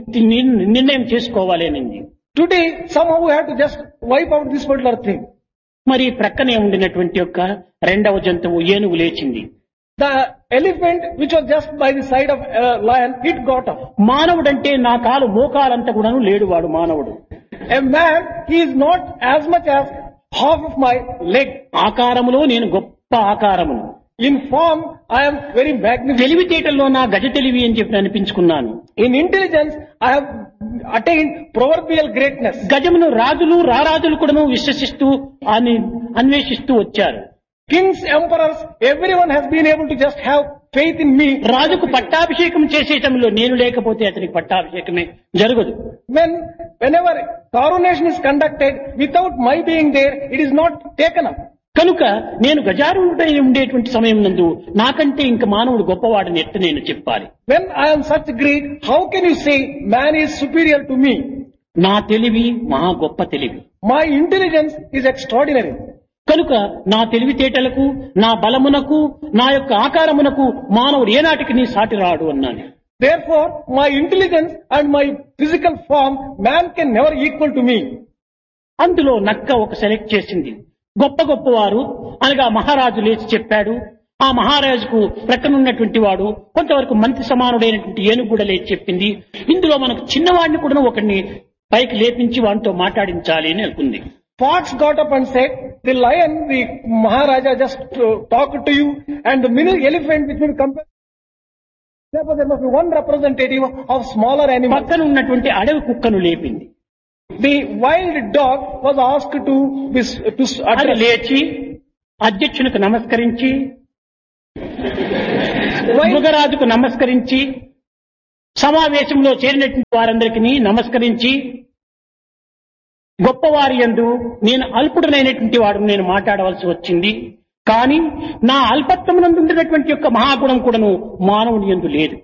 నిర్ణయం చేసుకోవాలి అనింది. Today, somehow we have to just wipe out this particular thing. మరి ప్రక్కనే ఉండినటువంటి యొక్క రెండవ జంతువు ఏనుగు లేచింది. The elephant, which was just by the side of a lion, it got up. మానవుడంటే నా కాలు మోకాలంతా కూడాను లేడు వాడు మానవుడు. A man, he is not as much as half of my leg. ఆకారములో నేను గొప్ప ఆకారమును, In form, I am very magnificent. తెలివితేటల్లో నా గజ తెలివి అని చెప్పి అనిపించుకున్నాను. In intelligence, I have attained proverbial greatness. గజమును రాజులు రారాజులు కూడాను విశ్వసిస్తూ అన్వేషిస్తూ వచ్చారు. Kings, emperors, everyone has been able to just have faith in me. రాజుకు పట్టాభిషేకం చేసేటంలో నేను లేకపోతే అతనికి పట్టాభిషేకమే జరగదు. Whenever coronation is conducted, without my being there, it is not taken up. కనుక నేను గజారుడై ఉండేటువంటి సమయం నందు నాకంటే ఇంక మానవుడు గొప్పవాడని ఎట్ట నేను చెప్పాలి? When I am such great, how can you say man is superior to me? నా తెలివి మహా గొప్ప తెలివి. My intelligence is extraordinary. కనుక నా తెలివితేటలకు, నా బలమునకు, నా యొక్క ఆకారమునకు మానవుడు ఏనాటికి నీ సాటి రాడు అన్నాను. Therefore, my intelligence and my physical form, man can never equal to me. అందులో నక్క ఒక సెలెక్ట్ చేసింది. గొప్ప గొప్పవారు అనగా మహారాజు లేచి చెప్పాడు. ఆ మహారాజుకు ప్రక్కనున్నటువంటి వాడు కొంతవరకు మంత్రి సమానుడైనటువంటి ఏనుగు కూడా లేచి చెప్పింది. ఇందులో మనకు చిన్నవాడిని కూడా ఒకరిని పైకి లేపించి వాటితో మాట్లాడించాలి అని అనుకుంది. Fox got up and said, the lion, the Maharaja just talked to you, and the mini elephant which will compare. Therefore there must be one representative of smaller animals. పక్కన ఉన్నటువంటి అడవి కుక్కను లేపింది. The wild dog was asked to అది address. లేచి అధ్యక్షునికి నమస్కరించి మృగరాజుకు నమస్కరించి సమావేశంలో చేరినటువంటి వారందరికీ నమస్కరించి గొప్పవారి యందు నేను అల్పుడనైనటువంటి వాడు నేను మాట్లాడవలసి వచ్చింది. కానీ నా అల్పత్వమునందు ఉండినటువంటి యొక్క మహాగుణం కూడాను మానవుని యందు లేదు.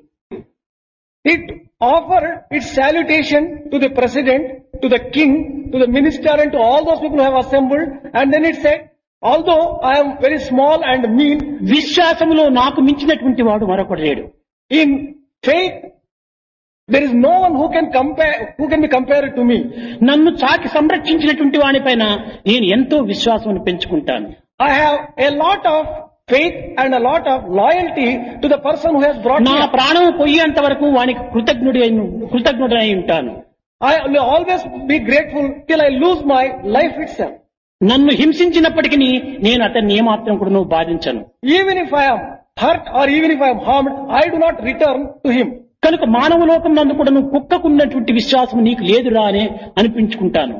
It offered its salutation to the president, to the king, to the minister, and to all those people who have assembled. And then it said, although I am very small and mean, విశ్వాసములో నాకు మించినటువంటి వాడు మరొకడు లేడు. in faith there is no one who can be compared to me. నన్ను చాకి సంరక్షించినటువంటి వానిపైన నేను ఎంతో విశ్వాసం పెంచుకుంటాను. I have a lot of faith and a lot of loyalty to the person who has brought నా me up. ప్రాణం పోయేంత వరకు వానికి కృతజ్ఞుడై ఉంటాను. I will always be grateful till I lose my life itself. నన్ను హింసించినప్పటికీ నేను అతన్ని ఏమాత్రం కూడా బాధించను. Even if I am hurt or even if I am harmed, I do not return to him. కనుక మానవ లోకం నందు కూడా కుక్కకున్నటువంటి విశ్వాసం నీకు లేదురా అని అనిపించుకుంటాను.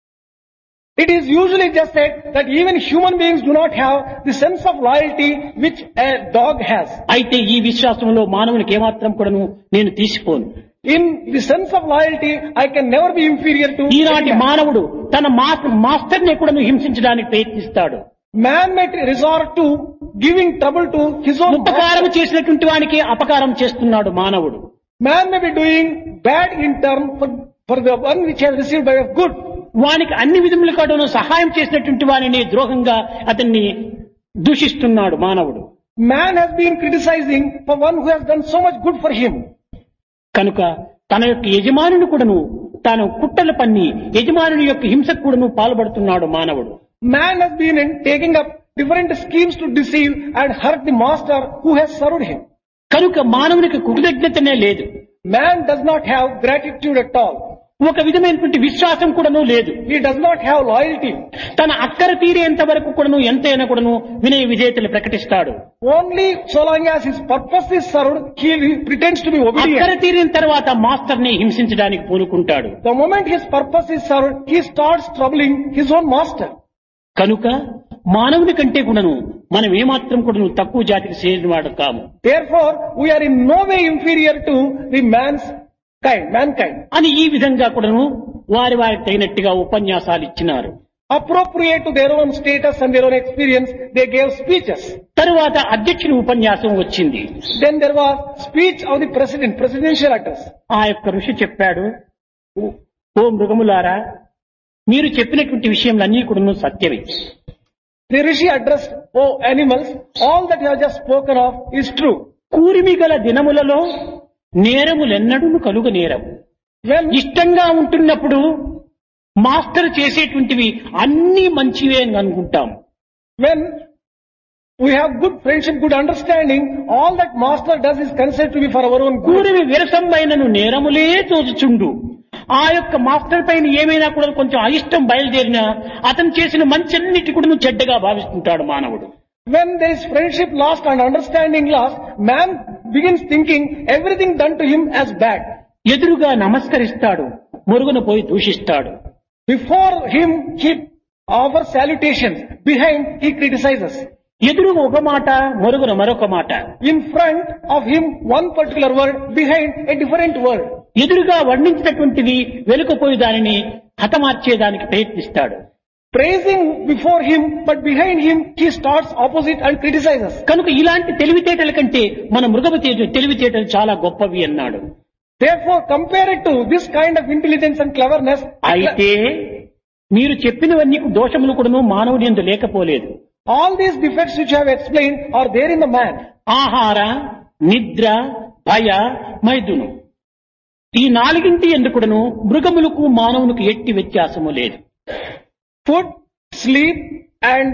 It is usually just said that even human beings do not have the sense of loyalty which a dog has. అయితే ఈ విశ్వాసంలో మానవునికి ఏమాత్రం కూడా నేను తీసిపోను. In the sense of loyalty, I can never be inferior to ఈనాటి any man. మానవుడు తన మాస్టర్ ని కూడా హింసించడానికి ప్రయత్నిస్తాడు. Man may resort to giving trouble to his own ఉపకారం master. చేసినటువంటి వానికి అపకారం చేస్తున్నాడు మానవుడు. Man may be doing bad in turn for the one which has received by of good. వానికి అన్ని విధముల కాడను సహాయం చేసినటువంటి వారిని ద్రోహంగా అతన్ని దూషిస్తున్నాడు మానవుడు. Man has been criticizing for one who has done so much good for him. కనుక తన యొక్క యజమానుని కూడాను తాను కుట్రలు పన్ని యజమానుని యొక్క హింసకు కూడాను పాల్పడుతున్నాడు మానవుడు. Man has been taking up different schemes to deceive and hurt the master who has served him. కనుక మానవునికి కృతజ్ఞతనే లేదు. Man does not have gratitude at all. ఒక విధమైనటువంటి విశ్వాసం కూడాను లేదు. He does not have loyalty. తన అక్కర తీరేంత వరకు కూడాను ఎంతైనా కూడాను వినయ విధేయతలు ప్రకటిస్తాడు. Only so long as his purpose is served, he pretends to be అక్కర obedient. తీరిన తర్వాత మాస్టర్ ని హింసించడానికి పూనుకుంటాడు. The moment his purpose is served, he starts troubling his own master. కనుక మానవుని కంటే కూడాను మనం ఏమాత్రం కూడాను తక్కువ జాతికి చేరిన వాడు కాము. Therefore, we are in no way inferior to the mankind. అని ఈ విధంగా కూడాను వారికి తగినట్టుగా ఉపన్యాసాలు ఇచ్చినారు. Appropriate to their own status and their own experience, they gave speeches. తరువాత అధ్యక్షుని ఉపన్యాసం వచ్చింది. Then there was speech of the presidential address. ఆ యొక్క ఋషి చెప్పాడు, ఓ మృగములారా, మీరు చెప్పినటువంటి విషయములన్నీ కూడాను సత్యమే. The rishi addressed, "Oh animals, all that you have just spoken of is true." కూరిమి గల దినములలో నేరములెన్నడూ కలుగ నేరము. When ఇష్టంగా ఉంటున్నప్పుడు మాస్టర్ చేసేటువంటివి అన్ని మంచివే అని అనుకుంటాం. we have good friendship, good understanding, all that master does is considered to be for our own good. కూరిమి విరసంబైనను నేరములే తోచుచుండు. ఆ యొక్క మాస్టర్ పైన ఏమైనా కూడా కొంచెం అయిష్టం బయలుదేరినా అతను చేసిన మంచన్నిటి కూడా చెడ్డగా భావిస్తుంటాడు మానవుడు. When there is friendship lost and understanding lost, man begins thinking everything done to him as bad. ఎదురుగా నమస్కరిస్తాడు, మురుగున పోయి దూషిస్తాడు. Before him, he offers salutations. Behind, he criticizes. ఎదురుగా ఒక మాట, మురుగున మరొక మాట. In front of him, one particular word. Behind, a different word. ఎదురుగా వర్ణించినటువంటివి వెనుకపోయి దానిని హతమార్చేదానికి ప్రయత్నిస్తాడు. Praising before him, but behind him, he starts opposite and criticizes. కనుక ఇలాంటి తెలివితేటల కంటే మన మృగము తెలివితేటలు చాలా గొప్పవి అన్నాడు. Therefore, compared to this kind of intelligence and cleverness, అయితే మీరు చెప్పినవన్నీ దోషములు కూడాను మానవుని యందు లేకపోలేదు. all these defects which I have explained are there in the man. ఆహార, నిద్ర, భయ, మైదును, ఈ నాలుగింటి యందు కూడాను మృగములకు మానవునికి ఎట్టి వ్యత్యాసము లేదు. Food, sleep and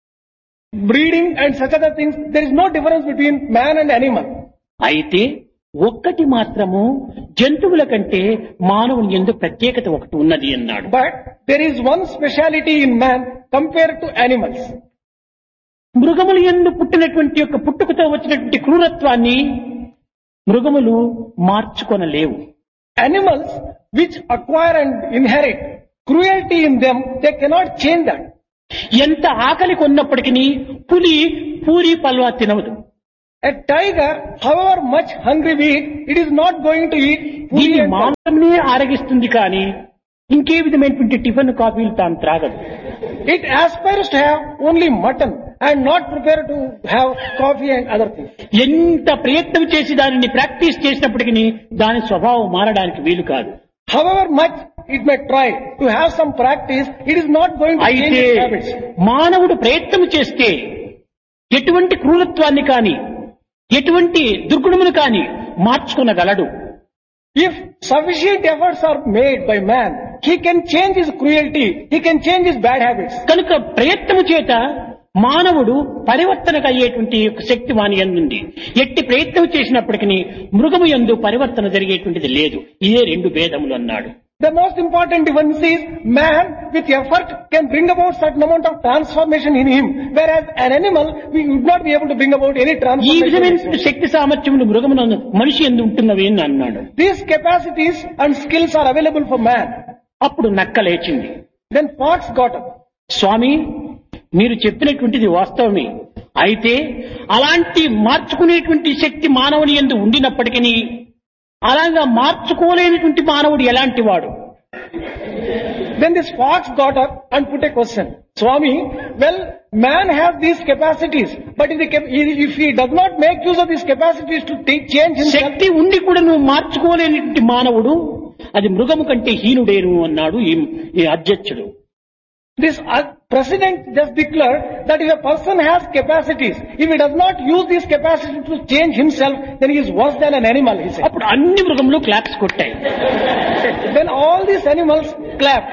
breeding and such other things, there is no difference between man and animal. అయితే ఒక్కటి మాత్రము జంతువుల కంటే మానవుని యందు ప్రత్యేకత ఒకటి ఉన్నది అన్నాడు. But there is one speciality in man compared to animals. మృగములు యందు పుట్టినటువంటి యొక్క పుట్టుకతో వచ్చినటువంటి క్రూరత్వాన్ని మృగములు మార్చుకొనలేవు. Animals which acquire and inherit cruelty in them, they cannot change that. ఎంత ఆకలి కొన్నప్పటికీ పులి puri పల్వా తినవదు. A tiger, however much hungry we eat, it is not going to eat puri దీని and మాంసంనే ఆరగిస్తుంది కానీ ఇంకే విధమైనటువంటి టిఫిన్ కాఫీలు తాను త్రాగదు. it aspires to have only mutton and not prepared to have coffee and other things. ఎంత ప్రయత్నం చేసి దానిని ప్రాక్టీస్ చేసినప్పటికీ దాని స్వభావం మారడానికి వీలు కాదు. However much it may try to have some practice, it is not going to change అయితే its habits. మానవుడు ప్రయత్నం చేస్తే ఎటువంటి క్రూరత్వాన్ని కాని ఎటువంటి దుర్గుణమును కాని మార్చుకొనగలడు. If sufficient efforts are made by man, he can change his cruelty, he can change his bad habits. కనుక ప్రయత్నము చేత మానవుడు పరివర్తనకు అయ్యేటువంటి ఒక శక్తి వాని యందుంది. ఎట్టి ప్రయత్నం చేసినప్పటికీ మృగము యందు పరివర్తన జరిగేటువంటిది లేదు. ఇదే రెండు భేదములు అన్నాడు. The most important difference is man with effort can bring about certain amount of transformation in him, whereas an animal we would not be able to bring about any ఈ transformation. విధమైన శక్తి సామర్థ్యములు మృగమునందు మనిషి యందు ఉంటున్నవి అని అన్నాడు. These capacities and skills are available for man. అప్పుడు నక్క లేచింది. Then fox got up. స్వామి, మీరు చెప్పినటువంటిది వాస్తవమే. అయితే అలాంటి మార్చుకునేటువంటి శక్తి మానవుని యందు ఉండినప్పటికీ అలాగా మార్చుకోలేనటువంటి మానవుడు ఎలాంటి వాడు? Then this fox got up and put a question. Swami, well, man has these capacities, but if he does not make use of these capacities to change himself, శక్తి ఉండి కూడా నువ్వు మార్చుకోలేనటువంటి మానవుడు అది మృగము కంటే హీనుడేను అన్నాడు ఈ అధ్యక్షుడు. this president just declared that if a person has capacities, if he does not use these capacities to change himself, then he is worse than an animal, he said. అప్పుడు అన్ని మృగములు claps కొట్టాయి. Then all these animals clapped.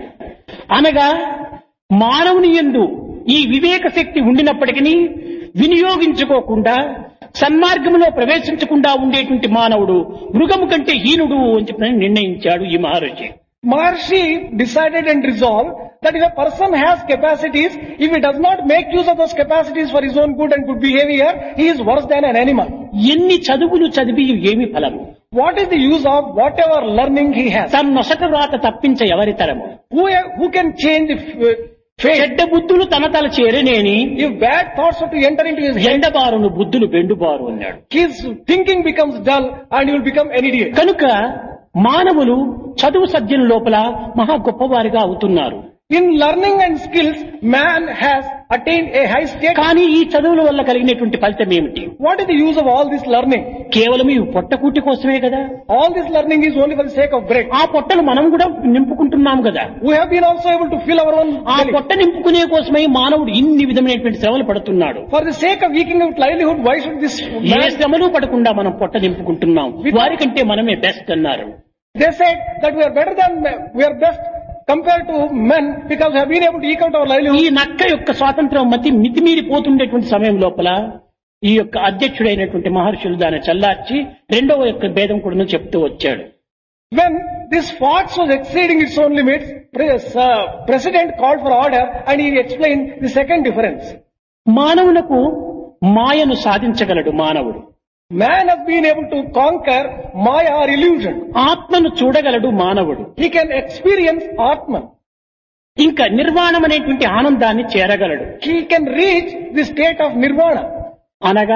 అనగా మానవుని యందు ఈ వివేక శక్తి ఉండినప్పటికీ వినియోగించుకోకుండా సన్మార్గంలో ప్రవేశించకుండా ఉండేటువంటి మానవుడు మృగము కంటే హీనుడు అని చెప్పి నిర్ణయించాడు ఈ మహర్షి. Maharshi decided and resolved that if a person has capacities, if he does not make use of those capacities for his own good and good behavior, he is worse than an animal. ఎన్ని చదువులు చదివి ఏమి ఫలము? What is the use of whatever learning he has? తన నొసట రాత తప్పించ ఎవరి తరము? Who can change the fate? చెడ్డ బుద్ధులు తన తల చేరనేని If bad thoughts are to enter into his head, ఎండబారును బుద్ధులు బెండుబారు అన్నాడు. his thinking becomes dull and he will become an idiot. కనుక మానవులు చదువు సజ్జన లోపల మహా గొప్పవారిగా అవుతున్నారు. In learning and skills, man has attained a high state. కానీ ఈ చదువుల వల్ల కలిగినటువంటి ఫలితం ఏమిటి? What is the use of all this learning? కేవలం ఈ పొట్టకూటి కోసమే కదా. All this learning is only for the sake of bread. ఆ పొట్టను మనం కూడా నింపుకుంటున్నాం కదా. We have been also able to fill our own ఆ belly. పొట్ట నింపుకునే కోసమై మానవుడు ఇన్ని విధమైనటువంటి శ్రమలు పడుతున్నాడు. For the sake of eking out livelihood, why should this A man? శ్రమలు పడకుండా మనం పొట్ట నింపుకుంటున్నాం. వారికంటే మనమే బెస్ట్ అన్నారు. They said that we are better than we are best compared to men because we have been able to eke out our ఈ livelihood. నక్క యొక్క స్వాతంత్రం మితిమీరిపోతుండేటువంటి సమయం లోపల ఈ యొక్క అధ్యక్షుడైనటువంటి మహర్షులు దాన్ని చల్లార్చి రెండవ యొక్క భేదం కూడా చెప్తూ వచ్చాడు. When this fox was exceeding its own limits, president called for order and he explained the second difference. మానవులకు మాయను సాధించగలడు మానవుడు. Man has been able to conquer Maya or illusion. ఆత్మను చూడగలడు మానవుడు. He can experience Atman. ఇంకా నిర్వాణం అనేటువంటి ఆనందాన్ని చేరగలడు. He can reach the state of Nirvana. అనగా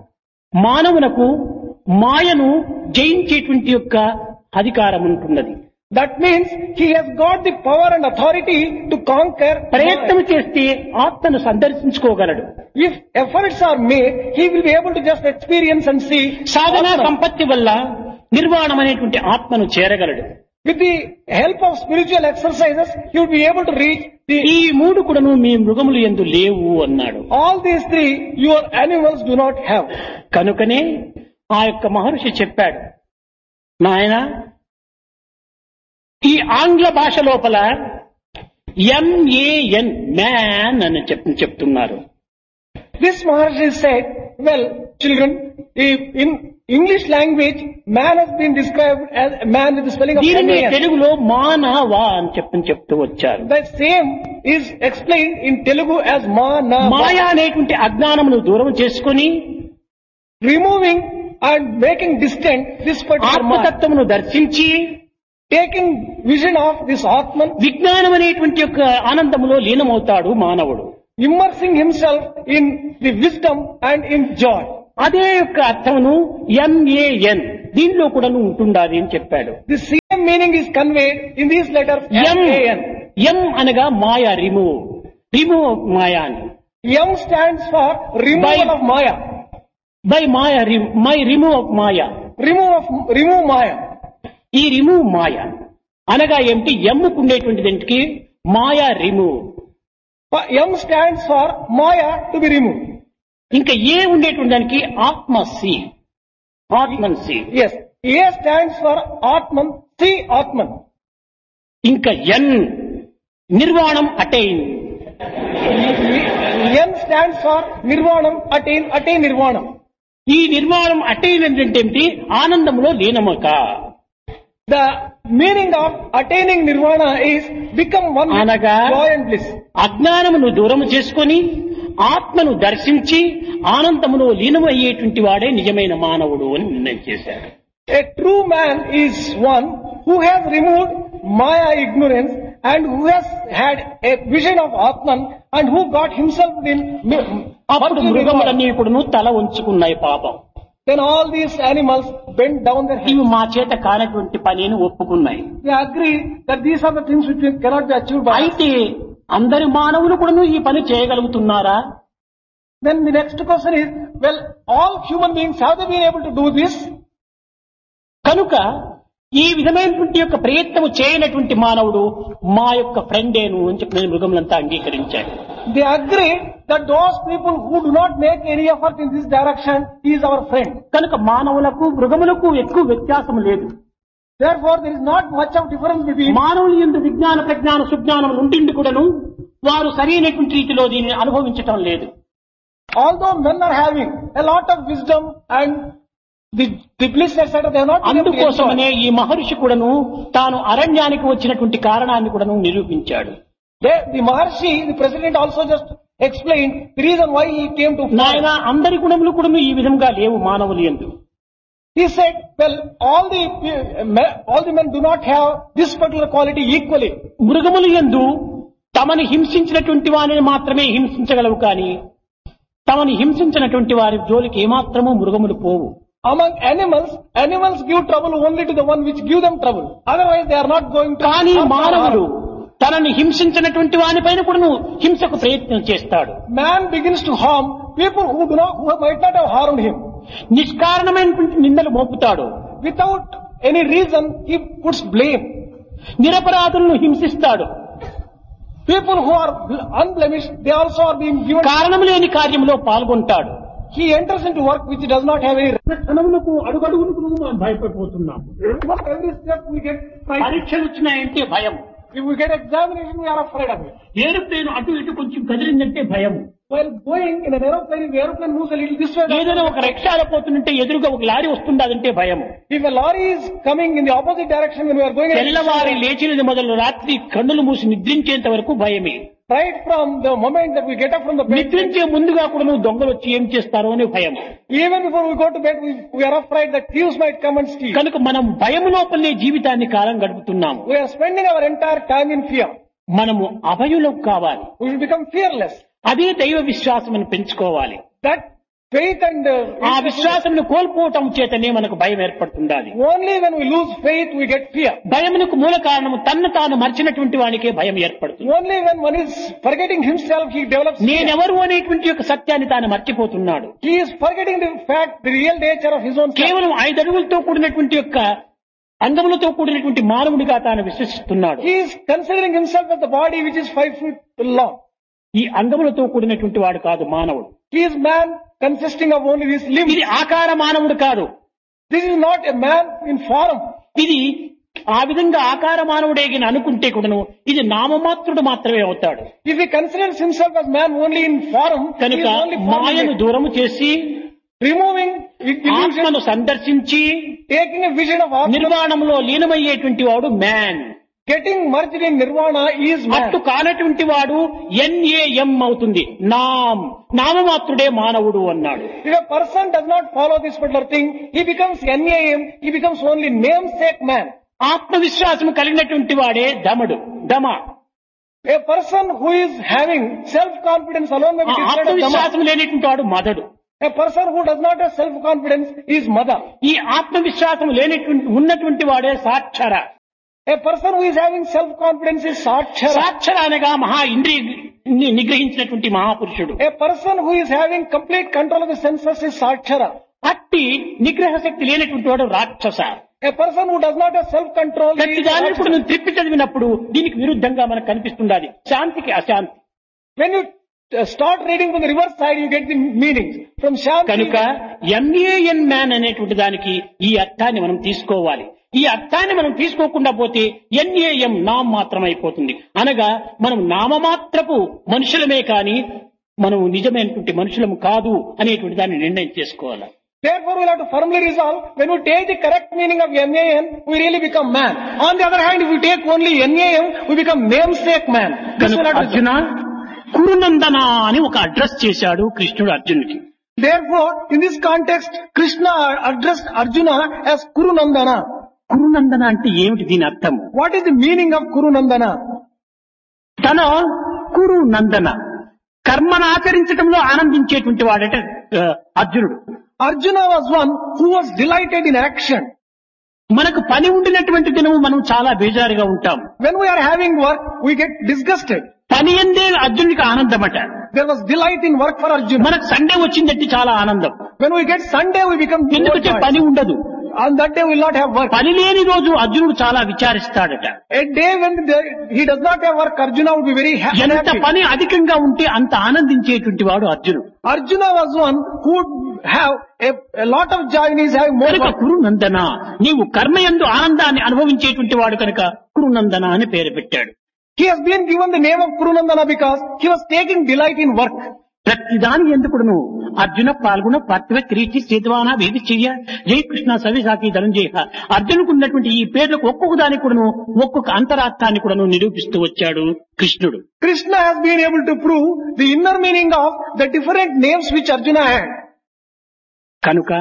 మానవునకు మాయను జయించేటువంటి యొక్క అధికారం ఉంటున్నది. That means he has got the power and authority to conquer. ప్రయత్నం చేస్తే ఆత్మను సందర్శించుకోగలడు. If efforts are made, he will be able to just experience and see. Sadhana Atman. సంపత్తి వల్ల నిర్వాణం అనేటువంటి ఆత్మను చేరగలడు. With the help of spiritual exercises, he will be able to reach the. ఈ మూడు కూడాను మీ మృగములు యందు లేవు అన్నాడు. All these three your animals do not have. కనుకనే ఆ యొక్క మహర్షి చెప్పాడు, నాయన ఈ ఆంగ్ల భాష లోపల MAN మ్యాన్ అని చెప్తున్నారు. This Maharshi said, well, children, in English language, man has been described as a man with the spelling of దీనిని man. తెలుగులో మానవా అని చెప్తూ వచ్చారు. The same is explained in Telugu as mana. మాయ అనేటువంటి అజ్ఞానమును దూరం చేసుకొని Removing and making distant this particular man. ఆత్మతత్వమును దర్శించి Taking vision of this Atman, విజ్ఞానం అనేటువంటి యొక్క ఆనందములో లీనమవుతాడు మానవుడు. immersing himself in the wisdom and in joy. అదే యొక్క అర్థమును MAN దీనిలో కూడా ఉంటుండాలి అని చెప్పాడు. The same meaning is conveyed in these letters M M. M అనగా మాయ, రిమూవ్ ఆఫ్ మాయా అని. M stands for removal By- of Maya. By Maya my remove of Maya. Remove Maya. ఈ రిమూవ్ మాయ అనగా ఏమిటి? ఎమ్ముకు ఉండేటువంటి దానికి మాయా remove. M stands for Maya to be removed. ఇంకా ఏ ఉండేటువంటి దానికి ఆత్మసి, ఆత్మన్సి. Yes. A stands for Atman, see Atman. ఇంకా ఎన్ నిర్వాణం attain. N stands for Nirvanam, attain Nirvanam. ఈ నిర్వాణం అటైన్ అంటే ఏమిటి? ఆనందంలో లీనమక. The meaning of attaining Nirvana is become one with అనగా joy and bliss. అజ్ఞానమును దూరము చేసుకొని ఆత్మను దర్శించి ఆనందములో లీనమయ్యేటువంటి వాడే నిజమైన మానవుడు అని నిర్ణయం చేశారు. A true man is one who has removed Maya ignorance and who has had a vision of Atman and who got himself in అప్పుడు మృగములన్నీ ఇప్పుడు తల ఉంచుకున్నాయి పాపం. Then all these animals bend down their heads. ఇవి మా చేత కానటువంటి పనిని ఒప్పుకున్నాయి. They agree that these are the things which cannot be achieved by us. అయితే అందరి మానవులు కూడా ఈ పని చేయగలుగుతున్నారా? Then the next question is, well, all human beings, have they been able to do this? కనుక ఈ విధమైనటువంటి యొక్క ప్రయత్నము చేయనటువంటి మానవుడు మా యొక్క ఫ్రెండేను అని చెప్పిన మృగములంతా అంగీకరించారు. They agree that those people who do not make any effort in this direction, he is our friend. కనుక మానవులకు మృగములకు ఎక్కువ వ్యత్యాసం లేదు. Therefore, there is not much of difference between మానవులు యందు విజ్ఞాన ప్రజ్ఞాన సుజ్ఞానం ఉండిండి కూడాను వారు సరైనటువంటి రీతిలో దీనిని అనుభవించటం లేదు. although men are having a lot of wisdom and the bliss, etc., they are not able to అందుకోసమనే enjoy. ఈ మహర్షి కూడాను తాను అరణ్యానికి వచ్చినటువంటి కారణాన్ని కూడాను నిరూపించాడు. The Maharshi, the president, also just explained the reason why he came to నాయన forest. అందరి గుణములు కూడాను ఈ విధంగా లేవు మానవులు యందు. He said, well, all the men do not have this particular quality equally. మృగములు యందు తమని హింసించినటువంటి వారిని మాత్రమే హింసించగలవు కానీ తమని హింసించినటువంటి వారి జోలికి ఏమాత్రమూ మృగములు పోవు. Among animals give trouble only to the one which give them trouble. Otherwise, they are not going to. కానీ harm or మానవుడు harm. తనని హింసించినటువంటి వానిపైన కూడాను హింసకు ప్రయత్నం చేస్తాడు. Man begins to harm people who might not have harmed him. నిష్కారణమైనటువంటి నిందలు మోపుతాడు. Without any reason, he puts blame. నిరపరాధులను హింసిస్తాడు. People who are unblemished, they also are being given. కారణం లేని కార్యంలో పాల్గొంటాడు. He enters into work which does not have any. క్షణములకు అడుగడుగులకు మనం భయపడిపోతున్నాం. Every step we get frightened. పరీక్షలు వచ్చినాయంటే భయం. If we get examination, we are afraid of it. Aeroplane అటు ఇటు కొంచెం కదిలిందంటే భయం. While going in an aeroplane, if the aeroplane moves a little this way, ఏదైనా ఒక రిక్షాలో పోతుంటే ఎదురుగా ఒక లారీ వస్తుండదంటే భయం. if a lorry is coming in the opposite direction when we are going, తెల్లవారి లేచినది మొదలు రాత్రి కన్నులు మూసి నిద్రించేంత వరకు భయమే. right from the moment that we get up from the bed, నిద్రించే ముందుగా కూడా నువ్వు దొంగలు వచ్చి ఏం చేస్తారో అని భయం. even before we go to bed, we are afraid that thieves might come and steal. కనుక మనం భయం లోపలనే జీవితాన్ని కాలం గడుపుతున్నాము. We are spending our entire time in fear. మనము అభయులం కావాలి. We should become fearless. అదే దైవ విశ్వాసం పెంచుకోవాలి. That faith and ఆ విశ్వాసం కోల్పోవటం చేతనే మనకు భయం ఏర్పడుతుండాలి. only when we lose faith we get fear. భయమునకు మూల కారణము తన్ను తాను మర్చినటువంటి వానికే భయం ఏర్పడుతుంది. Only when one is forgetting himself he develops fear. నేనెవరు అనేటువంటి యొక్క సత్యాన్ని తాను మర్చిపోతున్నాడు. He is forgetting the fact, the real nature of his own self. కేవలం 5 అడుగులతో కూడినటువంటి యొక్క అంగములతో కూడినటువంటి మానవుడిగా తాను విశ్వసిస్తున్నాడు. He is considering himself as the body which is 5 feet long. ఈ అంగములతో కూడినటువంటి వాడు కాదు మానవుడు. He is man consisting of only these limbs. ఇది ఆకార మానవుడు కాదు. This is not a man in form. ఇది ఆ విధంగా ఆకార మానవుడే అనుకుంటే కూడాను ఇది నామమాత్రుడు మాత్రమే అవుతాడు. If he considers himself as man only in form, he కనుక is only మాయను form. దూరము చేసి Removing illusion, ఆత్మను సందర్శించి taking a vision of Atman, నిర్వాణంలో లీనమయ్యేటువంటి వాడు man. getting merged in nirvana is అట్టు man. కానటువంటి వాడు NAM అవుతుంది. నామమాత్రుడే మానవుడు అన్నాడు. If a person does not follow this particular thing, he becomes NAM, he becomes only namesake man. ఆత్మవిశ్వాసం కలిగినటువంటి వాడే దమ. A person who is having self-confidence alone may be considered as Dhamma. ఆత్మవిశ్వాసం లేనటువంటి వాడు మదడు. A person who does not have self-confidence is Mada. ఈ ఆత్మవిశ్వాసం ఉన్నటువంటి వాడే సాక్షర. A person who is having self-confidence is Sakshara. సాక్షర అనగా ఇంద్రియ నిగ్రహించినటువంటి మహాపురుషుడు. A person who is having complete control of the senses is Sakshara. అట్టి నిగ్రహ శక్తి లేనటువంటి వాడు రాక్షస. A person who does not have self-control is ప్రతి దానిని కూడా Rakshasa. నువ్వు త్రిప్పి చదివినప్పుడు దీనికి విరుద్ధంగా మనకు కనిపిస్తుండాలి. శాంతికి అశాంతి. When you start reading from the reverse side, you get the meanings. From Shanti, కనుక MAN మ్యాన్ అనేటువంటి దానికి ఈ అర్థాన్ని మనం తీసుకోవాలి. ఈ అర్థాన్ని మనం తీసుకోకుండా పోతే NAM నామ్ మాత్రం అయిపోతుంది. అనగా మనం నామమాత్రపు మనుషులమే కాని మనం నిజమైనటువంటి మనుషులము కాదు అనేటువంటి దాన్ని నిర్ణయం చేసుకోవాలి. therefore we will have to firmly resolve, when we take the correct meaning of NAN, we really become man. On the other hand, if we take only NAM, we become namesake man. This will కనుక have to అర్జున కురునందన అని ఒక అడ్రస్ చేశాడు కృష్ణుడు అర్జునుడికి. Therefore, in this context, Krishna addressed Arjuna as Kurunandana. కురునందన అంటే ఏమిటి దీని అర్థము? What is the meaning of Kurunandana? తన కురునందన కర్మను ఆచరించడంలో ఆనందించేటువంటి వాడట అర్జునుడు. Arjuna was one who was delighted in action. మనకు పని ఉండినటువంటి దినము మనం చాలా బేజారుగా ఉంటాం. When we are having work, we get disgusted. పని ఎందే అర్జునుడికి ఆనందమట. There was delight in work for Arjuna. మనకు సండే వచ్చిందంటే చాలా ఆనందం. When we get Sunday, we become ఎందుకంటే overjoyed. పని ఉండదు. On that day, we will not have work. పని లేని రోజు అర్జునుడు చాలా విచారిస్తాడట. A day when he does not have work, Arjuna would be very ఎంత happy. పని అధికంగా ఉంటే అంత ఆనందించేటువంటి వాడు అర్జునుడు. Arjuna was one who would have a lot of joy when he is having more కనుక work. కురునందన నీవు కర్మయందు ఆనందాన్ని అనుభవించేటువంటి వాడు కనుక కురునందన అని పేరు పెట్టాడు. He has been given the name of Kurunandana because he was taking delight in work. ప్రతి దాని ఎందుకును అర్జున పాల్గొన పార్థివ క్రీటి చేతవాన వేది చెయ్య జై కృష్ణ సవిసాకి ధనంజయ అర్జునుకు ఉన్నటువంటి ఈ పేర్లకు ఒక్కొక్క దానికి కూడాను ఒక్కొక్క అంతరార్థాన్ని కూడాను నిరూపిస్తూ వచ్చాడు కృష్ణుడు. Krishna has been able to prove the inner meaning of the different names which Arjuna had. కనుక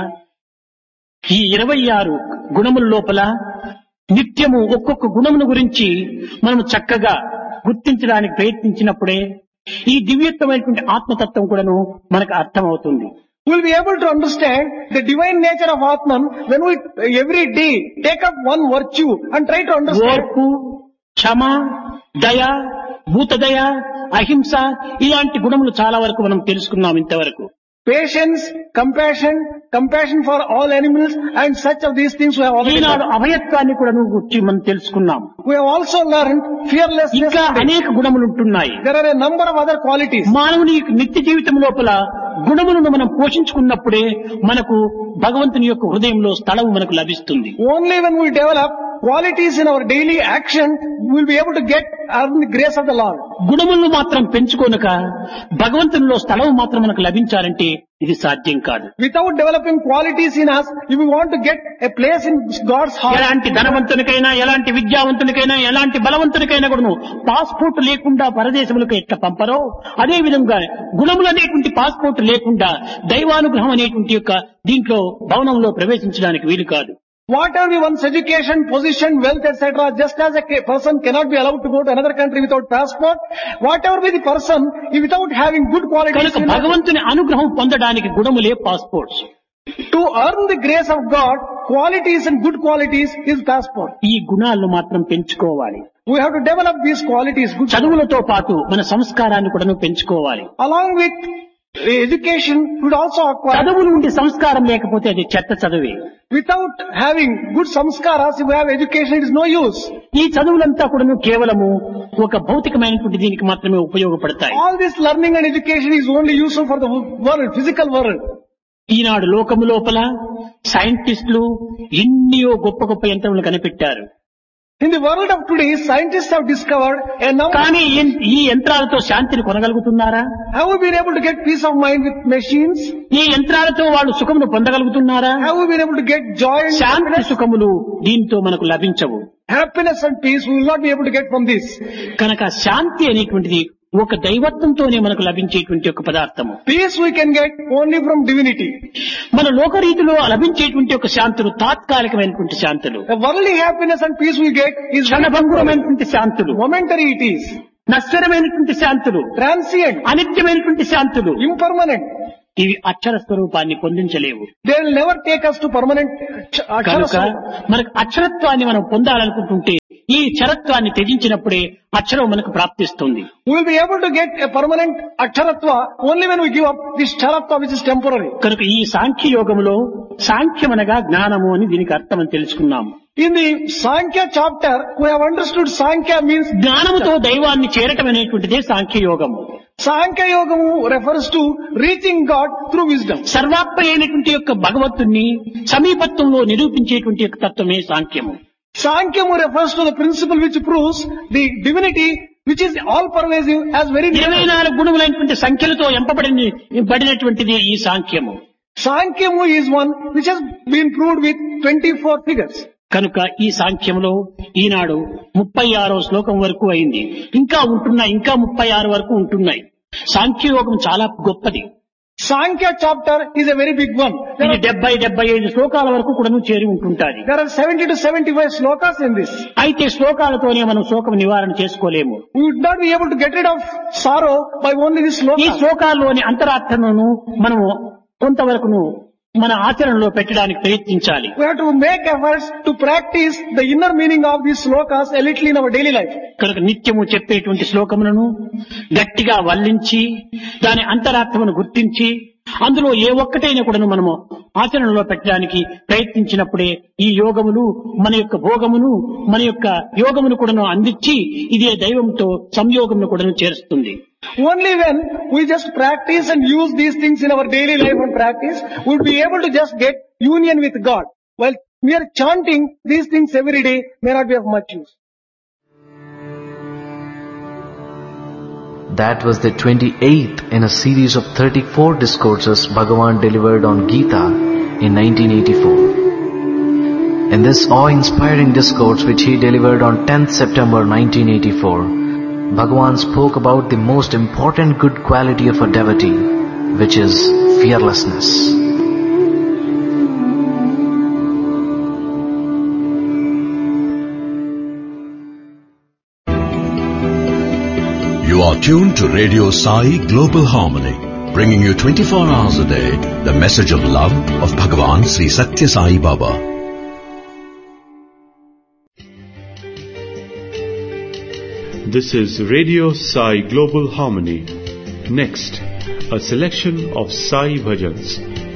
ఈ 26 గుణముల లోపల నిత్యము ఒక్కొక్క గుణమును గురించి మనం చక్కగా గుర్తించడానికి ప్రయత్నించినప్పుడే ఈ దివ్యత్వమైనటువంటి ఆత్మతత్వం కూడాను మనకు అర్థమవుతుంది. We will be able to understand the divine nature of Atman when we every day take up one virtue and try to understand. ఓర్పు, క్షమ, దయ, భూతదయ, అహింస ఇలాంటి గుణములు చాలా వరకు మనం తెలుసుకున్నాం ఇంతవరకు. Patience, compassion for all animals, and such of these things we have already Eenadu learned. అభయత్వాన్ని కూడా గురించి మనం తెలుసుకున్నాం. We have also learned fearlessness. ఇంకా అనేక గుణములు ఉంటున్నాయి. There are a number of other qualities. మానవుని నిత్య జీవితం లోపల గుణములను మనం పోషించుకున్నప్పుడే మనకు భగవంతుని యొక్క హృదయంలో స్థలం మనకు లభిస్తుంది. Only when we develop qualities in our daily action, we will be able to earn the grace of the Lord. గుణములను మాత్రం పెంచుకోనక భగవంతునిలో స్థలం మాత్రం మనకు లభించాలంటే ఇది సాధ్యం కాదు. Without developing qualities in us, if we want to get a place in God's heart, ఎలాంటి ధనవంతునికైనా, ఎలాంటి విద్యావంతునికైనా, ఎలాంటి బలవంతునికైనా కూడా పాస్పోర్ట్ లేకుండా పరదేశములకు ఎట్లా పంపరో అదే విధంగా గుణములు అనేటువంటి పాస్పోర్ట్ లేకుండా దైవానుగ్రహం అనేటువంటి యొక్క దీంట్లో భవనంలో ప్రవేశించడానికి వీలు కాదు. whatever be one's education, position, wealth, etc., just as a person cannot be allowed to go to another country without passport, whatever be the person, if without having good qualities, కనుక భగవంతుని అనుగ్రహం పొందడానికి గుణములే passports. to earn the grace of God, qualities and good qualities is passport. ఈ గుణాలను మాత్రం పెంచుకోవాలి. We have to develop these qualities. Good చదువులతో పాటు మన సంస్కారాన్ని కూడా పెంచుకోవాలి. along with education, would also acquire. చదువులు ఉండి సంస్కారం లేకపోతే అది చెత్త చదువే. Without having good samskaras, if we have education, it is no use. ఈ చదువులంతా కూడా కేవలము ఒక భౌతికమైనటువంటి దీనికి మాత్రమే ఉపయోగపడతాయి. All this learning and education is only useful for the world, physical world. ఈనాడు లోకము లోపల సైంటిస్టులు ఎన్నో గొప్ప గొప్ప యంత్రములు కనిపెట్టారు. In the world of today, scientists have discovered a number. కానీ ఈ యంత్రాలతో శాంతిని కొనగలుగుతున్నారా? Have we been able to get peace of mind with machines? ఈ యంత్రాలతో వాళ్ళు సుఖమును పొందగలుగుతున్నారా? Have we been able to get joy and Shanti happiness? సుఖములు దీంతో మనకు లభించవు. Happiness and peace we will not be able to get from this. కనుక శాంతి అనేటువంటిది ఒక దైవత్వంతోనే మనకు లభించేటువంటి ఒక పదార్థము. Peace we can get only from divinity. మన లోకరీతిలో లభించేటువంటి ఒక శాంతులు తాత్కాలికమైనటువంటి శాంతులు, The worldly happiness and peace we get is క్షణభంగురమైనటువంటి శాంతులు, momentary it is, నశ్వరమైనటువంటి శాంతులు, transient, అనిత్యమైనటువంటి శాంతులు. impermanent. ఇవి అక్షర స్వరూపాన్ని పొందించలేవు. They will never take us to permanent కనుక మనకు అక్షరత్వాన్ని మనం పొందాలనుకుంటుంటే ఈ చరత్వాన్ని త్యజించినప్పుడే అక్షరం మనకు ప్రాప్తిస్తుంది. We will be able to get a permanent aksharatva only when we give up this charatva which is temporary. కనుక ఈ సాంఖ్య యోగములో సాంఖ్యమనగా జ్ఞానము అని దీనికి అర్థం అని తెలుసుకున్నాము. In the Sankhya chapter, we have understood Sankhya means జ్ఞానముతో దైవాన్ని చేరటం అనేటువంటిదే సాంఖ్య యోగము. Sankhya Yogamu refers to reaching God through wisdom. సర్వాత్మ అయినటువంటి యొక్క భగవంతుణ్ణి సమీపత్వంలో నిరూపించేటువంటి యొక్క తత్వమే సాంఖ్యము. Sankhyamu refers to the principle which proves the divinity which is all pervasive as very near. 24 గుణములైనటువంటి సంఖ్యలతో ఎంపబడినటువంటిది ఈ సాంఖ్యము. Sankhyamu is one which has been proved with 24 figures. కనుక ఈ సాంఖ్యములో ఈనాడు 36వ శ్లోకం వరకు అయింది. ఇంకా 36 వరకు ఉంటున్నాయి. సాంఖ్యయోగం చాలా గొప్పది. Sankhya chapter is a very big one. ఇది 70-75 శ్లోకాల వరకు కూడా చేరి ఉంటుంటాది. There are 70 to 75 slokas in this. అయితే శ్లోకాలతోనే మనం శోకం నివారణ చేసుకోలేము. We would not be able to get rid of sorrow by only this ఈ sloka. శ్లోకాల్లోని అంతరార్థమును మనము కొంతవరకును మన ఆచరణలో పెట్టడానికి ప్రయత్నించాలి. We have to make efforts to practice the inner meaning of these slokas a little in our daily life. కనుక నిత్యము చెప్పేటువంటి శ్లోకములను గట్టిగా వల్లించి దాని అంతరార్థమును గుర్తించి అందులో ఏ ఒక్కటైనా కూడా మనము ఆచరణలో పెట్టడానికి ప్రయత్నించినప్పుడే ఈ యోగములు మన యొక్క భోగమును మన యొక్క యోగమును కూడా అందించి ఇదే దైవంతో సంయోగమును కూడా చేరుస్తుంది. Only when we just practice and use these things in our daily life and practice, we will be able to just get union with God. While mere chanting these things every day may not be of much use. That was the 28th in a series of 34 discourses Bhagavan delivered on Gita in 1984. In this awe-inspiring discourse which he delivered on 10th September 1984, Bhagavan spoke about the most important good quality of a devotee, which is fearlessness. You are tuned to Radio Sai Global Harmony, bringing you 24 hours a day the message of love of Bhagavan Sri Satya Sai Baba. This is Radio Sai Global Harmony. Next, a selection of Sai Bhajans